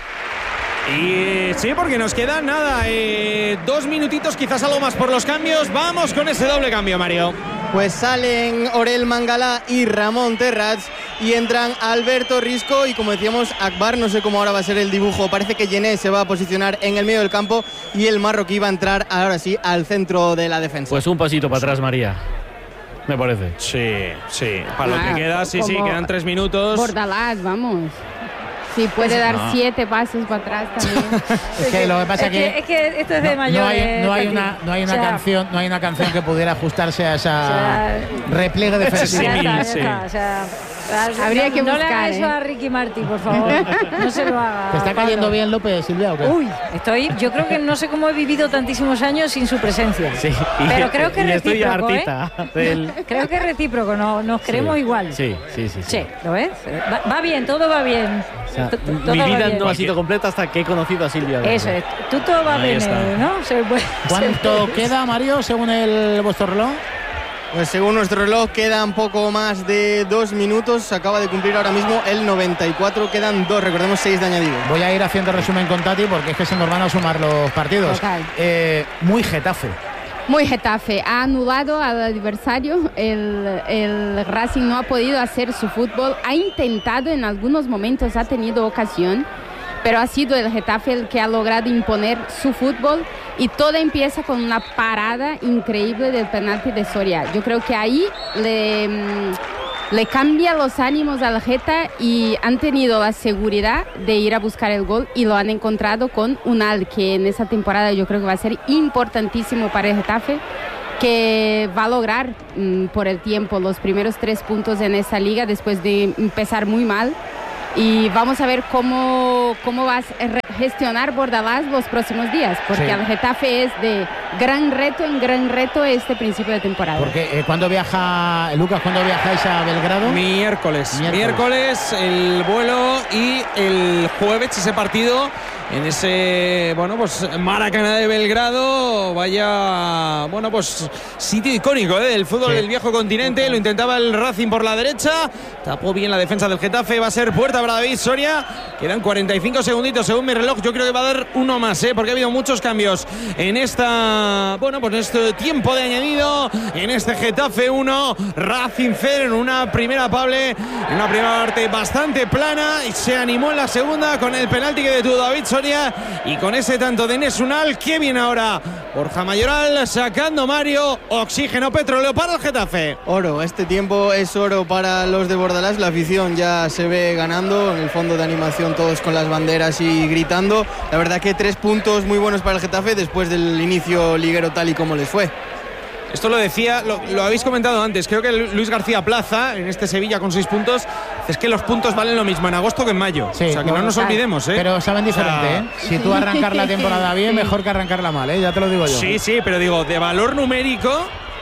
Y sí, porque nos quedan nada, eh, dos minutitos, quizás algo más por los cambios. Vamos con ese doble cambio, Mario. Pues salen Orel Mangala y Ramón Terrats y entran Alberto Risco y, como decíamos, Akbar. No sé cómo ahora va a ser el dibujo, parece que Yené se va a posicionar en el medio del campo y el marroquí va a entrar ahora sí al centro de la defensa. Pues un pasito para atrás, María. Me parece. Sí, sí. Para lo Ah, que queda, sí, sí, como quedan tres minutos. Bordalás, vamos. Sí, puede dar No. siete pasos para atrás también. Es que lo que pasa es que, que, es que esto es de no, mayor. no hay, eh, no hay Tati. una, no hay una O sea, canción, no hay una canción que pudiera ajustarse a esa o sea, repliegue ya defensivo. está, ya sí. está, o sea, Habría que no buscar. le haga eso ¿eh? a Ricky Martí, por favor. No se lo haga. ¿Te está cayendo Pablo. bien López, Silvia, o qué? Uy, estoy. Yo creo que no sé cómo he vivido tantísimos años sin su presencia. Sí, Pero creo que es y estoy recíproco, ¿eh? hartita del- Creo que es recíproco, no, nos queremos Sí. igual. Sí, sí, sí. sí. Sí, ¿lo ves? Va, va bien, todo va bien. O sea, To- to- todo mi va vida bien. no ha sido completa hasta que he conocido a Silvia. Eso es. Tú todo va Ahí bien, está. ¿no? Se puede- ¿Cuánto se- queda, Mario, según el vuestro reloj? Pues según nuestro reloj quedan poco más de dos minutos. Se acaba de cumplir ahora mismo el noventa y cuatro. Quedan dos, recordemos seis de añadido. Voy a ir haciendo resumen con Tati porque es que se nos van a sumar los partidos. Total. Eh, muy Getafe. Muy Getafe, ha anulado al adversario, el, el Racing no ha podido hacer su fútbol, ha intentado en algunos momentos, ha tenido ocasión, pero ha sido el Getafe el que ha logrado imponer su fútbol y todo empieza con una parada increíble del penalti de Soria. Yo creo que ahí le, mm, le cambia los ánimos al Geta y han tenido la seguridad de ir a buscar el gol y lo han encontrado con Unal, que en esa temporada yo creo que va a ser importantísimo para el Getafe, que va a lograr mm, por el tiempo los primeros tres puntos en esa liga después de empezar muy mal. Y vamos a ver cómo, cómo va a gestionar Bordalás los próximos días, porque Sí. al Getafe es de gran reto en gran reto este principio de temporada. Porque eh, ¿cuándo viaja, Lucas, cuándo viajáis a Belgrado? Miércoles. Miércoles. Miércoles el vuelo y el jueves ese partido en ese, bueno, pues Maracaná de Belgrado. Vaya, bueno, pues sitio icónico, ¿eh? Del fútbol Sí. del viejo continente. Lo intentaba el Racing por la derecha, tapó bien la defensa del Getafe. Va a ser puerta para David Soria. Quedan cuarenta y cinco segunditos según mi reloj. Yo creo que va a dar uno más, ¿eh? Porque ha habido muchos cambios en esta, bueno, pues en este tiempo de añadido, en este Getafe uno, Racing cero, en una primera Pable, en una primera parte bastante plana, y se animó en la segunda con el penalti que detuvo David Soria y con ese tanto de Nesunal. Que viene ahora Borja Mayoral sacando Mario, oxígeno, petróleo para el Getafe. Oro, este tiempo es oro para los de Bordalás. La afición ya se ve ganando en el fondo de animación, todos con las banderas y gritando. La verdad que tres puntos muy buenos para el Getafe después del inicio liguero tal y como les fue. Esto lo decía, lo, lo habéis comentado antes, creo que Luis García Plaza en este Sevilla con seis puntos, es que los puntos valen lo mismo en agosto que en mayo. Sí, o sea que no nos total. olvidemos, ¿eh? Pero saben diferente, O sea, ¿eh? Si tú arrancar la temporada bien, mejor que arrancarla mal, ¿eh? Ya te lo digo yo. Sí, sí, pero digo, de valor numérico.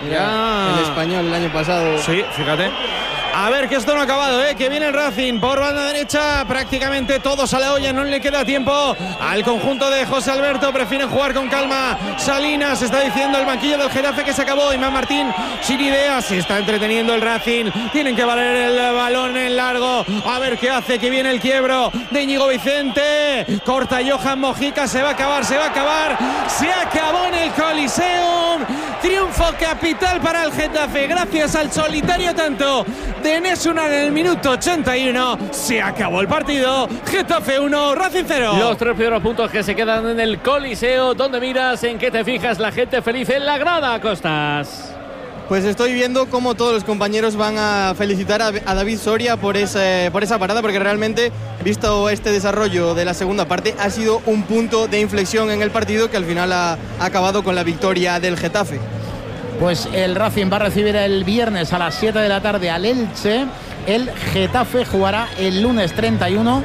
Ya. El Español el año pasado. Sí, fíjate. A ver, que esto no ha acabado, ¿eh? Que viene el Racing por banda derecha. Prácticamente todos a la olla. No le queda tiempo al conjunto de José Alberto. Prefieren jugar con calma. Salinas está diciendo el banquillo del Getafe que se acabó. Iván Martín sin ideas. Se está entreteniendo el Racing. Tienen que valer el balón en largo. A ver qué hace. Que viene el quiebro de Íñigo Vicente. Corta Johan Mojica. Se va a acabar, se va a acabar. Se acabó en el Coliseum. Triunfo capital para el Getafe. Gracias al solitario tanto de Nesunal en el minuto ochenta y uno. Se acabó el partido. Getafe uno, Racing cero. Los tres primeros puntos que se quedan en el Coliseo. ¿Dónde miras? ¿En qué te fijas? La gente feliz en la grada, Costas. Pues estoy viendo cómo todos los compañeros van a felicitar a, a David Soria por, ese, por esa parada, porque realmente, visto este desarrollo de la segunda parte, ha sido un punto de inflexión en el partido que al final ha, ha acabado con la victoria del Getafe. Pues el Racing va a recibir el viernes a las siete de la tarde al Elche. El Getafe jugará el lunes treinta y uno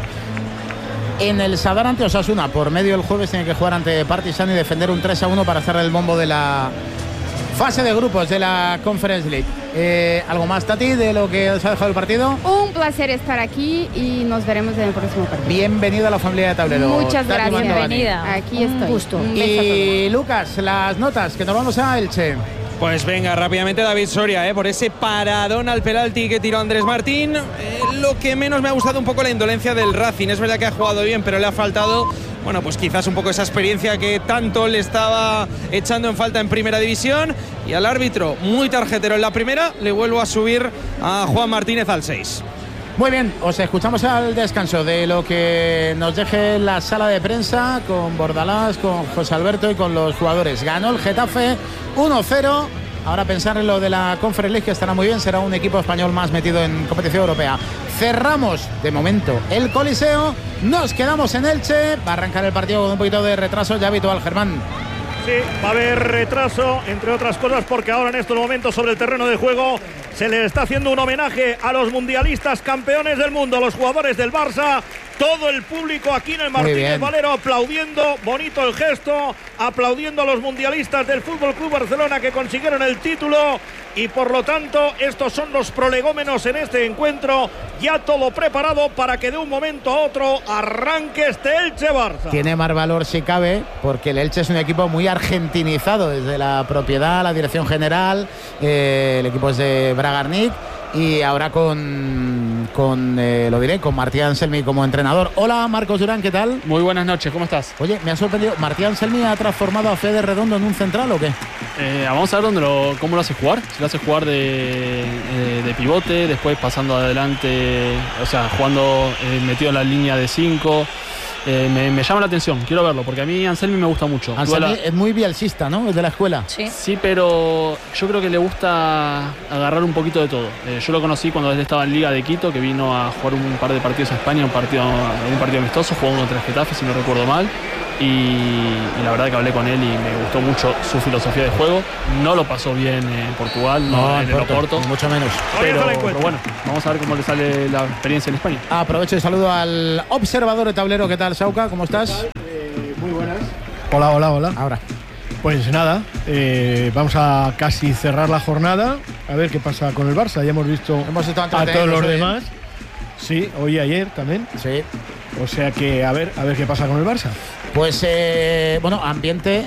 en el Sadar ante Osasuna. Por medio del jueves tiene que jugar ante Partizan y defender un tres a uno para hacer el bombo de la fase de grupos de la Conference League. Eh, ¿Algo más, Tati, de lo que os ha dejado el partido? Un placer estar aquí y nos veremos en el próximo partido. Bienvenido a la familia de Tablero. Muchas Tati gracias. Mantovani. Bienvenida. Aquí Un estoy. gusto. Un beso a todos. Y Lucas, las notas, que nos vamos a Elche. Pues venga, rápidamente David Soria, ¿eh? Por ese paradón al penalti que tiró Andrés Martín. Eh, lo que menos me ha gustado un poco la indolencia del Racing. Es verdad que ha jugado bien, pero le ha faltado, bueno, pues quizás un poco esa experiencia que tanto le estaba echando en falta en primera división. Y al árbitro, muy tarjetero en la primera, le vuelvo a subir a Juan Martínez al seis. Muy bien, os escuchamos al descanso de lo que nos deje la sala de prensa con Bordalás, con José Alberto y con los jugadores. Ganó el Getafe uno cero. Ahora pensar en lo de la Conference League, que estará muy bien, será un equipo español más metido en competición europea. Cerramos de momento el Coliseo, nos quedamos en Elche. Va a arrancar el partido con un poquito de retraso ya habitual, Germán. Sí, va a haber retraso, entre otras cosas, porque ahora en estos momentos sobre el terreno de juego se le está haciendo un homenaje a los mundialistas campeones del mundo, a los jugadores del Barça. Todo el público aquí en el Martínez Valero aplaudiendo, bonito el gesto, aplaudiendo a los mundialistas del Fútbol Club Barcelona que consiguieron el título. Y por lo tanto, estos son los prolegómenos en este encuentro. Ya todo preparado para que de un momento a otro arranque este Elche-Barça. Tiene más valor si cabe, porque el Elche es un equipo muy argentinizado, desde la propiedad, la dirección general, eh, el equipo es de Bragarnik. Y ahora con, con eh, lo diré, con Martí Anselmi como entrenador. Hola, Marcos Durán, ¿qué tal? Muy buenas noches, ¿cómo estás? Oye, me ha sorprendido, ¿Martí Anselmi ha transformado a Fede Redondo en un central o qué? Eh, vamos a ver dónde lo, cómo lo hace jugar. Si lo hace jugar de, eh, de pivote, después pasando adelante, o sea, jugando eh, metido en la línea de cinco. Eh, me, me llama la atención, quiero verlo, porque a mí Anselmi me gusta mucho. Anselmi la... es muy bielcista, ¿no? Es de la escuela. Sí. Sí, pero yo creo que le gusta agarrar un poquito de todo. Eh, yo lo conocí cuando él estaba en Liga de Quito, que vino a jugar un par de partidos a España, un partido, un partido amistoso, jugó contra el Getafe, si no recuerdo mal. Y, y la verdad que hablé con él y me gustó mucho su filosofía de juego. No lo pasó bien en Portugal, no, no en el Oporto, mucho menos. Pero, pero bueno, vamos a ver cómo le sale la experiencia en España. Aprovecho y saludo al observador de tablero. ¿Qué tal, Sauca? ¿Cómo estás? Eh, muy buenas. Hola, hola, hola. Ahora. Pues nada, eh, vamos a casi cerrar la jornada. A ver qué pasa con el Barça. Ya hemos visto hemos a todos los demás. Sí, hoy y ayer también. Sí. O sea que a ver, a ver qué pasa con el Barça. Pues, eh, bueno, ambiente...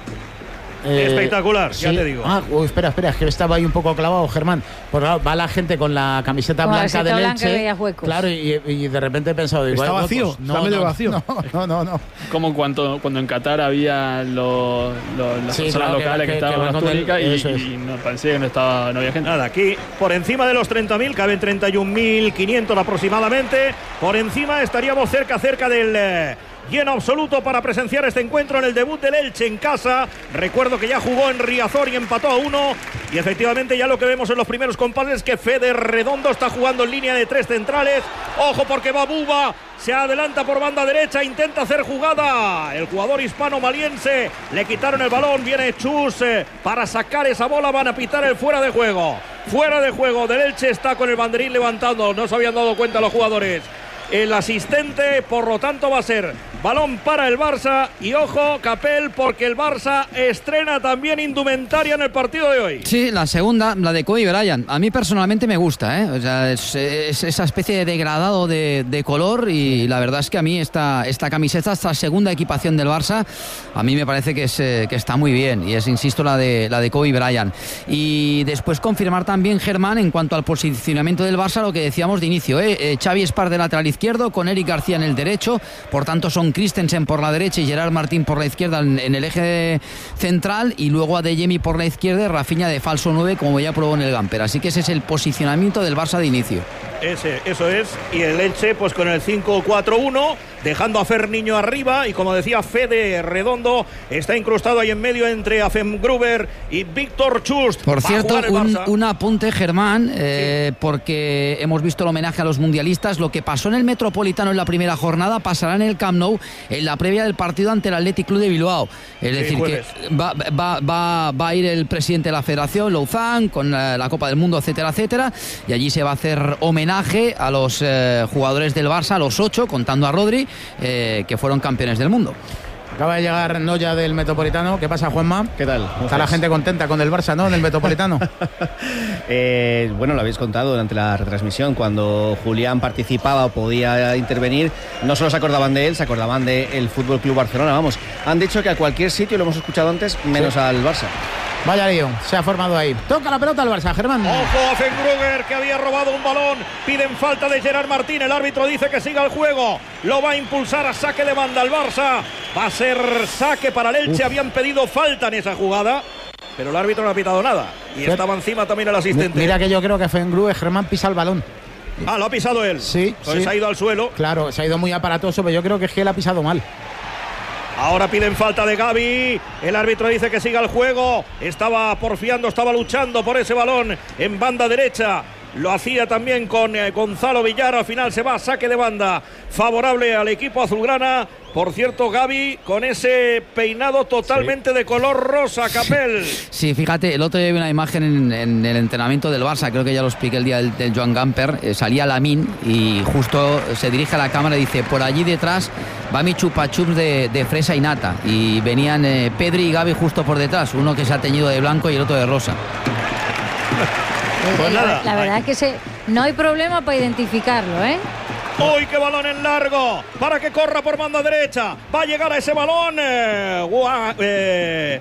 Eh, espectacular, sí. Ya te digo. Ah, oh, espera, espera, es que estaba ahí un poco clavado, Germán. Pues claro, va la gente con la camiseta con blanca la del Elche. Claro, y, y de repente he pensado... Está igual, vacío, pues, no, está medio no, vacío. No, no, no. no. Como cuando, cuando en Qatar había lo, lo, las sí, personas claro, locales que, que, que estaban con las túnicas y, es. y no, parecía que no, estaba, no había gente. Nada, aquí por encima de los treinta mil, caben treinta y un mil quinientos aproximadamente. Por encima estaríamos cerca, cerca del... Eh, lleno absoluto para presenciar este encuentro en el debut del Elche en casa. Recuerdo que ya jugó en Riazor y empató a uno. Y efectivamente ya lo que vemos en los primeros compases es que Fede Redondo está jugando en línea de tres centrales. Ojo porque va Buba, se adelanta por banda derecha, intenta hacer jugada. El jugador hispano-maliense, le quitaron el balón, viene Chus eh, para sacar esa bola, van a pitar el fuera de juego. Fuera de juego del Elche, está con el banderín levantando, no se habían dado cuenta los jugadores. El asistente, por lo tanto, va a ser balón para el Barça. Y ojo, Capel, porque el Barça estrena también indumentaria en el partido de hoy. Sí, la segunda, la de Kobe Bryant. A mí personalmente me gusta, ¿eh? O sea, es, es esa especie de degradado de, de color. Y la verdad es que a mí esta, esta camiseta, esta segunda equipación del Barça, a mí me parece que, es, que está muy bien. Y es, insisto, la de, la de Kobe Bryant. Y después confirmar también, Germán, en cuanto al posicionamiento del Barça, lo que decíamos de inicio, ¿eh? Eh, Xavi Espar de lateral izquierdo, con Eric García en el derecho, por tanto son Christensen por la derecha y Gerard Martín por la izquierda en, en el eje central, y luego Adeyemi por la izquierda y Rafinha de falso nueve, como ya probó en el Gamper. Así que ese es el posicionamiento del Barça de inicio. Ese, eso es, y el Elche pues con el cinco cuatro uno, dejando a Ferniño arriba, y como decía Fede Redondo, está incrustado ahí en medio entre Afengruber y Víctor Chust. Por cierto, un, un apunte, Germán, eh, sí. porque hemos visto el homenaje a los mundialistas. Lo que pasó en el Metropolitano en la primera jornada pasará en el Camp Nou en la previa del partido ante el Athletic Club de Bilbao. Es sí, decir, jueves. que va, va, va, va a ir el presidente de la federación, Louzán, con la, la Copa del Mundo, etcétera, etcétera, y allí se va a hacer homenaje a los eh, jugadores del Barça, a los ocho, contando a Rodri, eh, que fueron campeones del mundo. Acaba de llegar Noya del Metropolitano. ¿Qué pasa, Juanma? ¿Qué tal? Está la gente contenta con el Barça, ¿no? En el Metropolitano. eh, bueno, lo habéis contado durante la retransmisión. Cuando Julián participaba o podía intervenir, no solo se acordaban de él, se acordaban del Fútbol Club Barcelona. Vamos, han dicho que a cualquier sitio, lo hemos escuchado antes, menos sí. al Barça. Vaya lío, se ha formado ahí. Toca la pelota al Barça, Germán. Ojo a Fengruber, que había robado un balón. Piden falta de Gerard Martín. El árbitro dice que siga el juego. Lo va a impulsar a saque de banda al Barça. Va a ser saque para el Elche. Uf. Habían pedido falta en esa jugada, pero el árbitro no ha pitado nada. Y pero, estaba encima también el asistente. Mira que yo creo que Fengruber, Germán, pisa el balón. Ah, lo ha pisado él. Sí, pues sí. se ha ido al suelo. Claro, se ha ido muy aparatoso, pero yo creo que es que él ha pisado mal. Ahora piden falta de Gavi. El árbitro dice que siga el juego. Estaba porfiando, estaba luchando por ese balón en banda derecha. Lo hacía también con eh, Gonzalo Villar. Al final se va a saque de banda favorable al equipo azulgrana. Por cierto, Gaby, con ese peinado totalmente sí. de color rosa, Capel. Sí, fíjate, el otro día vi una imagen en, en el entrenamiento del Barça, creo que ya lo expliqué el día del, del Joan Gamper, eh, salía Lamine y justo se dirige a la cámara y dice, por allí detrás va mi chupachups de, de fresa y nata. Y venían eh, Pedri y Gaby justo por detrás, uno que se ha teñido de blanco y el otro de rosa. Pues nada. La, la verdad es que se, no hay problema para identificarlo, ¿eh? ¡Uy, qué balón en largo! Para que corra por banda derecha. Va a llegar a ese balón. Eh, Gua, eh,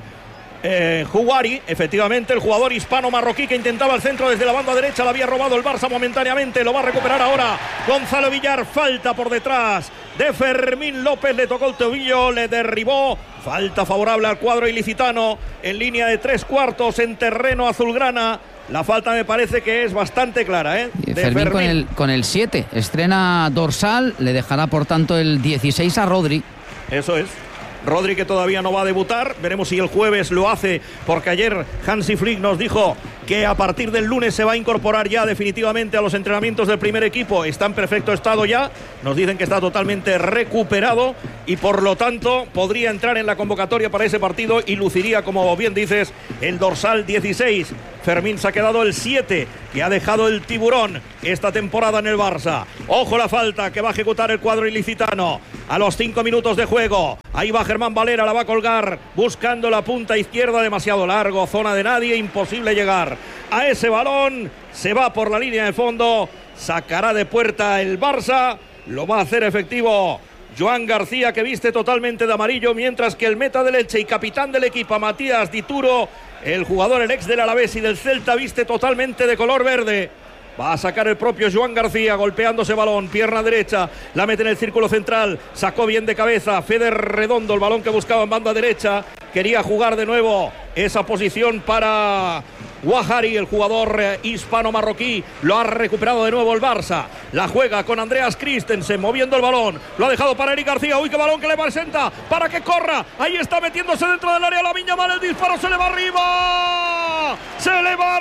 eh, Juari, efectivamente, el jugador hispano-marroquí que intentaba el centro desde la banda derecha. Lo había robado el Barça momentáneamente. Lo va a recuperar ahora Gonzalo Villar. Falta por detrás de Fermín López. Le tocó el tobillo, le derribó. Falta favorable al cuadro ilicitano en línea de tres cuartos en terreno azulgrana. La falta me parece que es bastante clara, ¿eh? De Fermín, Fermín. Con el con el siete. Estrena dorsal, le dejará por tanto el dieciséis a Rodri. Eso es. Rodri que todavía no va a debutar. Veremos si el jueves lo hace, porque ayer Hansi Flick nos dijo que a partir del lunes se va a incorporar ya definitivamente a los entrenamientos del primer equipo. Está en perfecto estado ya. Nos dicen que está totalmente recuperado y por lo tanto podría entrar en la convocatoria para ese partido y luciría, como bien dices, el dorsal dieciséis. Fermín se ha quedado el siete, que ha dejado el tiburón esta temporada en el Barça. Ojo la falta que va a ejecutar el cuadro ilicitano a los cinco minutos de juego. Ahí va Germán Valera, la va a colgar buscando la punta izquierda, demasiado largo, zona de nadie, imposible llegar a ese balón. Se va por la línea de fondo, sacará de puerta el Barça, lo va a hacer efectivo Joan García, que viste totalmente de amarillo, mientras que el meta del Elche y capitán del equipo, Matías Dituro, el jugador, el ex del Alavés y del Celta, viste totalmente de color verde. Va a sacar el propio Joan García, golpeando ese balón, pierna derecha, la mete en el círculo central, sacó bien de cabeza Feder Redondo, el balón que buscaba en banda derecha, quería jugar de nuevo esa posición para Guajari, el jugador hispano-marroquí, lo ha recuperado de nuevo el Barça, la juega con Andreas Christensen, moviendo el balón, lo ha dejado para Eric García, uy, qué balón que le presenta, para que corra, ahí está metiéndose dentro del área Lamine Yamal, el disparo se le va arriba, se le va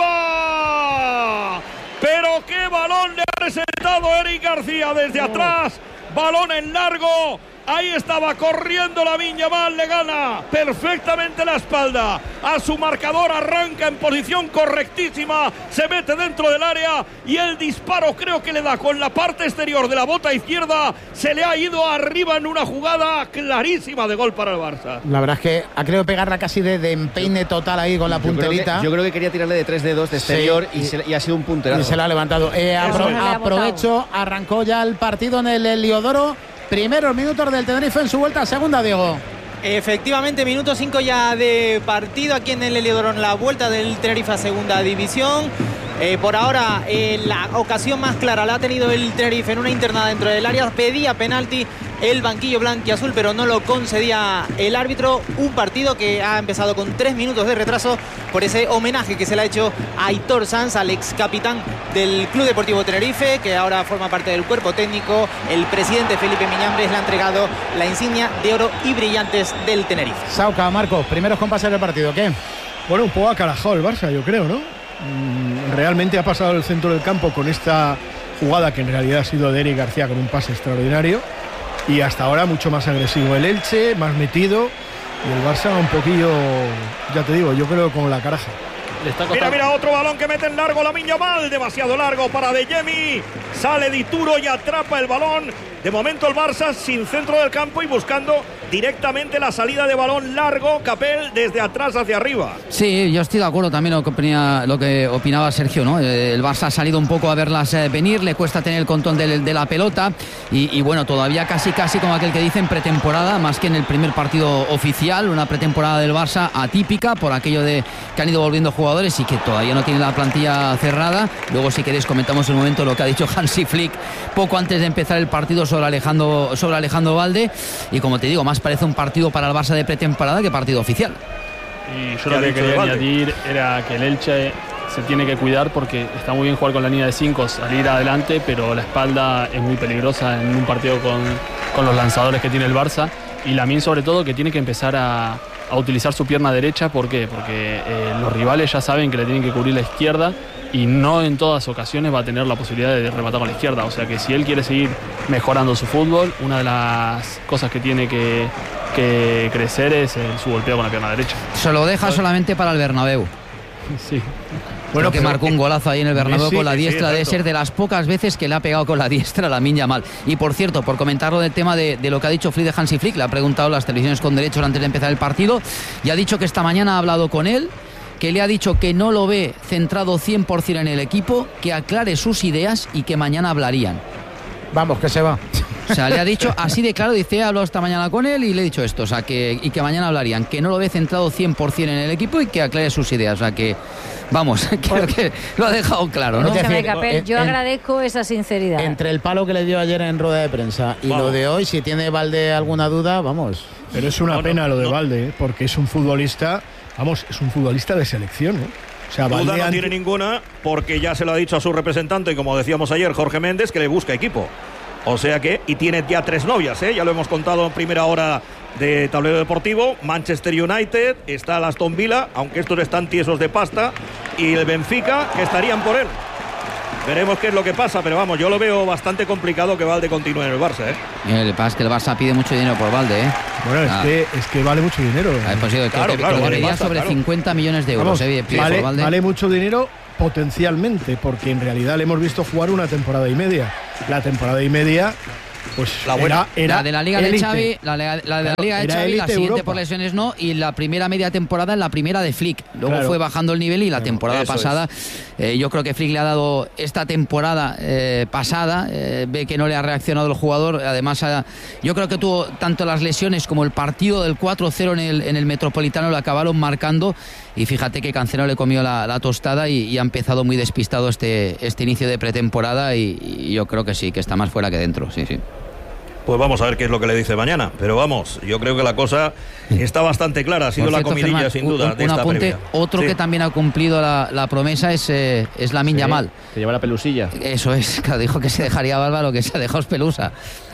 arriba, pero qué balón le ha presentado Eric García desde atrás, balón en largo. Ahí estaba corriendo Lamine Yamal, le gana perfectamente la espalda a su marcador, arranca en posición correctísima, se mete dentro del área y el disparo creo que le da con la parte exterior de la bota izquierda, se le ha ido arriba en una jugada clarísima de gol para el Barça. La verdad es que ha querido pegarla casi de, de empeine total ahí con la punterita. Yo creo que, yo creo que quería tirarle de tres dedos de exterior sí, y, y, se, y ha sido un punterazo. Y se la ha levantado. Eh, apro no aprovecho, arrancó ya el partido en el Heliodoro. Primeros minutos del Tenerife en su vuelta a segunda, Diego. Efectivamente, minuto cinco ya de partido aquí en el Heliodoro, en la vuelta del Tenerife a segunda división. Eh, por ahora, eh, la ocasión más clara la ha tenido el Tenerife en una internada dentro del área. Pedía penalti el banquillo blanquiazul, pero no lo concedía el árbitro. Un partido que ha empezado con tres minutos de retraso por ese homenaje que se le ha hecho a Aitor Sanz, al ex capitán del Club Deportivo Tenerife, que ahora forma parte del cuerpo técnico. El presidente Felipe Miñambres le ha entregado la insignia de oro y brillantes del Tenerife. Sauca, Marcos, primeros compases del partido, ¿qué? Bueno, un poco acarajado el Barça, yo creo, ¿no? Realmente ha pasado el centro del campo con esta jugada que en realidad ha sido de Eric García con un pase extraordinario, y hasta ahora mucho más agresivo el Elche, más metido, y el Barça un poquillo, ya te digo, yo creo con la caraja. Mira, mira, otro balón que mete en largo Lamine Yamal, demasiado largo para De Jemi, sale Dituro y atrapa el balón. De momento el Barça sin centro del campo y buscando directamente la salida de balón largo, Capel, desde atrás hacia arriba. Sí, yo estoy de acuerdo también lo que opinaba, lo que opinaba Sergio, ¿no? El Barça ha salido un poco a verlas venir, le cuesta tener el control de, de la pelota y, y bueno, todavía casi casi como aquel que dice en pretemporada, más que en el primer partido oficial, una pretemporada del Barça atípica por aquello de que han ido volviendo jugadores y que todavía no tiene la plantilla cerrada. Luego, si queréis, comentamos un momento lo que ha dicho Hansi Flick poco antes de empezar el partido sobre Alejandro, sobre Alejandro Valde, y como te digo, más parece un partido para el Barça de pretemporada que partido oficial. Y yo lo que quería añadir era que el Elche se tiene que cuidar porque está muy bien jugar con la línea de cinco, salir adelante, pero la espalda es muy peligrosa en un partido con, con los lanzadores que tiene el Barça, y Lamine sobre todo, que tiene que empezar a, a utilizar su pierna derecha. ¿Por qué? Porque eh, los rivales ya saben que le tienen que cubrir la izquierda, y no en todas ocasiones va a tener la posibilidad de rematar con la izquierda. O sea que si él quiere seguir mejorando su fútbol, una de las cosas que tiene que, que crecer es eh, su golpeo con la pierna derecha. Se lo deja solamente para el Bernabéu. Sí. Bueno, que marcó un golazo ahí en el Bernabéu sí, con la diestra. sí, Debe ser de las pocas veces que le ha pegado con la diestra a Lamine Yamal. Y por cierto, por comentarlo del tema de, de lo que ha dicho Flick de Hansi Flick, le ha preguntado las televisiones con derechos antes de empezar el partido y ha dicho que esta mañana ha hablado con él, que le ha dicho que no lo ve centrado cien por ciento en el equipo, que aclare sus ideas y que mañana hablarían. Vamos, que se va. O sea, le ha dicho así de claro, dice, he hablado esta mañana con él y le he dicho esto, o sea, que, y que mañana hablarían, que no lo ve centrado cien por ciento en el equipo y que aclare sus ideas, o sea, que, vamos, creo que lo ha dejado claro, ¿no? Escúchame, Capel, en- yo en- agradezco esa sinceridad. Entre el palo que le dio ayer en rueda de prensa y Vamos. lo de hoy, si tiene Valde alguna duda, vamos. Pero es una No, no, pena lo de no. Valde, ¿eh? Porque es un futbolista, vamos, es un futbolista de selección, ¿eh? O sea, Duda Valde no ante- tiene ninguna, porque ya se lo ha dicho a su representante, como decíamos ayer, Jorge Méndez, que le busca equipo. O sea que, y tiene ya tres novias, ¿eh? Ya lo hemos contado en primera hora de Tablero Deportivo. Manchester United, está el Aston Villa, aunque estos están tiesos de pasta, y el Benfica, que estarían por él. Veremos qué es lo que pasa, pero vamos, yo lo veo bastante complicado que Valde continúe en el Barça, ¿eh? El pasa es que el Barça pide mucho dinero por Valde, ¿eh? Bueno, es, Ah. que, es que vale mucho dinero. Ah, pues sí, creo Claro, que, claro, creo que vale pedía pasta, sobre claro. cincuenta millones de euros. Vamos, eh, pide vale, por Valde. vale mucho dinero potencialmente, porque en realidad le hemos visto jugar una temporada y media. La temporada y media, pues La buena. era, era la de la Liga de élite. Xavi, la, de- la de la Claro, Liga de era Xavi, la élite siguiente Europa. por lesiones no, y la primera media temporada en la primera de Flick. Luego Claro. fue bajando el nivel y la temporada eso pasada, eh, yo creo que Flick le ha dado esta temporada eh, pasada, eh, ve que no le ha reaccionado el jugador, además ha- yo creo que tuvo tanto las lesiones como el partido del cuatro cero en el, en el Metropolitano, lo acabaron marcando y fíjate que Cancelo le comió la, la tostada y, y ha empezado muy despistado este, este inicio de pretemporada y, y yo creo que sí, que está más fuera que dentro, sí, sí. Pues vamos a ver qué es lo que le dice mañana. Pero vamos, yo creo que la cosa está bastante clara. Ha sido Por la cierto, comidilla, Germán, sin un- duda, un, de un esta apunte, previa. otro Sí. que también ha cumplido la, la promesa es, eh, es Lamine Yamal. Se lleva la pelusilla. Eso es, claro, dijo que se dejaría barba, lo que se ha dejado es pelusa.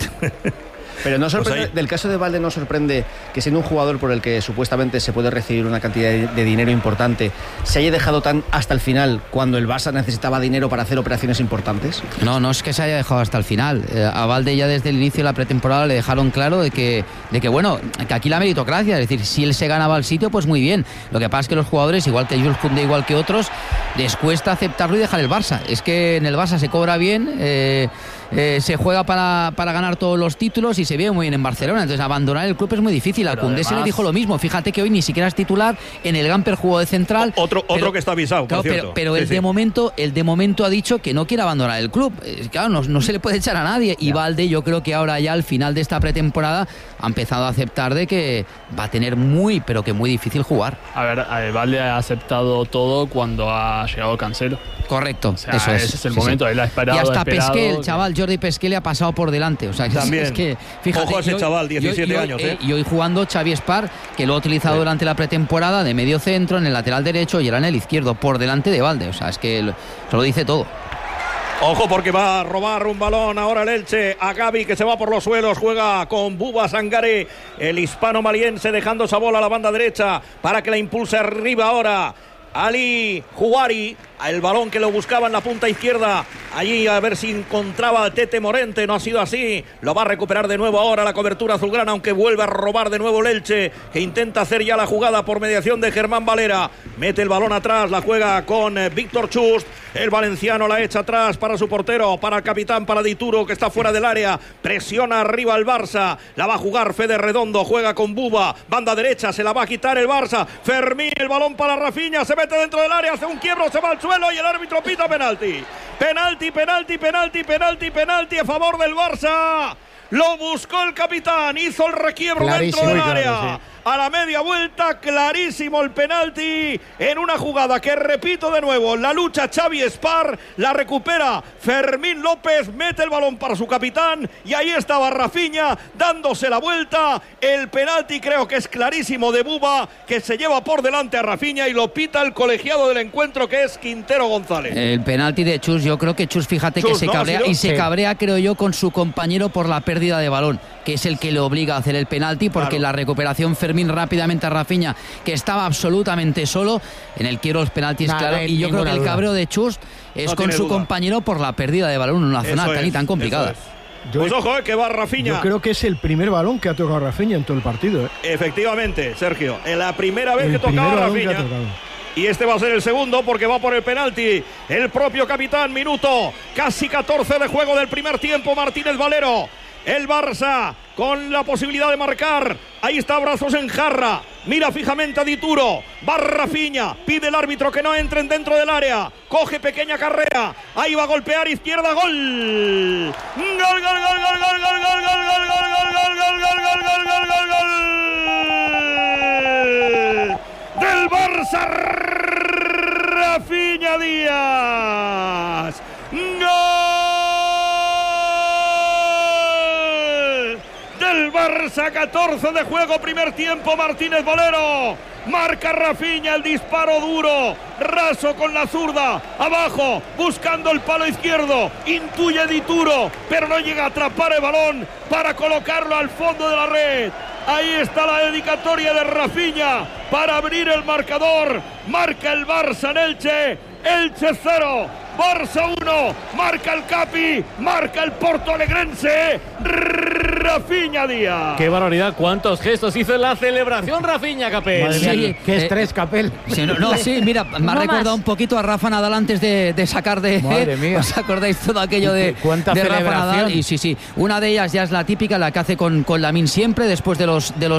Pero no sorprende, Pues ahí- del caso de Valde no sorprende que siendo un jugador por el que supuestamente se puede recibir una cantidad de, de dinero importante, se haya dejado tan hasta el final cuando el Barça necesitaba dinero para hacer operaciones importantes. No, no es que se haya dejado hasta el final. Eh, a Valde ya desde el inicio de la pretemporada le dejaron claro de que, de que, bueno, que aquí la meritocracia, es decir, si él se ganaba el sitio, pues muy bien. Lo que pasa es que los jugadores, igual que Jules Koundé, igual que otros, les cuesta aceptarlo y dejar el Barça. Es que en el Barça se cobra bien, eh, eh, se juega para, para ganar todos los títulos y se ve muy bien en Barcelona. Entonces abandonar el club es muy difícil. A Koundé se le además- dijo lo mismo. Fíjate que hoy ni siquiera es titular, en el Gamper jugó de central. Otro, otro pero- que está avisado, Claro, por pero, cierto. pero Sí, el sí. de momento, el de momento ha dicho que no quiere abandonar el club. Eh, Claro, no, no se le puede echar a nadie. Y Valde, yo creo que ahora ya al final de esta pretemporada ha empezado a aceptar de que va a tener muy, pero que muy difícil jugar. A ver, eh, Valde ha aceptado todo cuando ha llegado Cancelo. Correcto, O sea, eso es. ese es el Sí, sí. momento, él ha esperado, Y hasta esperado, Pesqué, el que- chaval Jordi Pesqué le ha pasado por delante. O sea, que es- También. es que, fíjate, Ojo a ese y hoy- chaval, y hoy- diecisiete y hoy- años, ¿eh? Y hoy jugando Xavi Spar, que lo ha utilizado durante la pretemporada de medio centro, en el lateral derecho y era en el izquierdo, por delante de Valde. O sea, es que lo, se lo dice todo. Ojo porque va a robar un balón ahora el Elche a Gavi, que se va por los suelos, juega con Buba Sangaré, el hispano maliense, dejando esa bola a la banda derecha para que la impulse arriba ahora Ali Juari, el balón que lo buscaba en la punta izquierda, allí a ver si encontraba a Tete Morente, no ha sido así, lo va a recuperar de nuevo ahora la cobertura azulgrana, aunque vuelve a robar de nuevo el Elche, que intenta hacer ya la jugada por mediación de Germán Valera, mete el balón atrás, la juega con eh, Víctor Chust, el valenciano la echa atrás para su portero, para el capitán, para Dituro, que está fuera del área, presiona arriba el Barça, la va a jugar Fede Redondo, juega con Buba, banda derecha, se la va a quitar el Barça, Fermín, el balón para Rafinha, se mete dentro del área, hace un quiebro, se va al suelo y el árbitro pita penalti. Penalti, penalti, penalti, penalti, penalti a favor del Barça. Lo buscó el capitán, hizo el requiebro Clarísimo, dentro del muy claro, área. sí. A la media vuelta, clarísimo el penalti en una jugada que, repito de nuevo, la lucha Xavi Spar, la recupera Fermín López, mete el balón para su capitán y ahí estaba Rafinha dándose la vuelta. El penalti creo que es clarísimo de Buba, que se lleva por delante a Rafinha y lo pita el colegiado del encuentro, que es Quintero González. El penalti de Chus, yo creo que Chus, fíjate que Chus, se ¿no? cabrea ¿Ha sido? y se Sí. cabrea, creo yo, con su compañero por la pérdida de balón, que es el que le obliga a hacer el penalti, porque Claro. la recuperación Fermín Fermín rápidamente a Rafinha, que estaba absolutamente solo. En el quiero los penaltis, Nada, claro. no hay Y yo creo que el ninguna cabreo duda. de Chust es No con tiene su duda. compañero por la pérdida de balón en una zona Eso tan y es, tan complicada. eso es. Pues ojo, eh, que va Rafinha. Yo creo que es el primer balón que ha tocado Rafinha en todo el partido. ¿eh? Efectivamente, Sergio. En la primera vez El que primer tocaba balón que ha Rafinha. tocado. Y este va a ser el segundo porque va por el penalti. El propio capitán, minuto casi catorce de juego del primer tiempo. Martínez Valero. El Barça con la posibilidad de marcar. Ahí está, brazos en jarra. Mira fijamente a Dituro. Va Rafinha. Pide el árbitro que no entren dentro del área. Coge pequeña carrera. Ahí va a golpear izquierda. Gol. Gol, gol, gol, gol, gol, gol, gol, gol, gol, gol, gol, gol, gol, gol, gol, gol, gol, gol. Del Barça, Rafinha Díaz. ¡Gol! Del Barça, catorce de juego, primer tiempo, Martínez Valero. Marca Rafinha, el disparo duro, raso con la zurda, abajo, buscando el palo izquierdo, intuye Dituro, pero no llega a atrapar el balón para colocarlo al fondo de la red. Ahí está la dedicatoria de Rafinha para abrir el marcador. Marca el Barça en Elche. Elche cero, Barça uno. Marca el Capi, marca el portoalegrense. Rafinha Díaz. Qué barbaridad, cuántos gestos hizo en la celebración Rafinha, Capel. Madre mía, Sí, qué eh, estrés, Capel. Sí, no, no, sí, mira, me ha No recordado más. un poquito a Rafa Nadal antes de, de sacar de... Madre mía. ¿Os acordáis todo aquello de, Cuánta de Rafa celebración. Nadal? Y sí, sí, una de ellas ya es la típica, la que hace con, con Lamine siempre, después de los, de los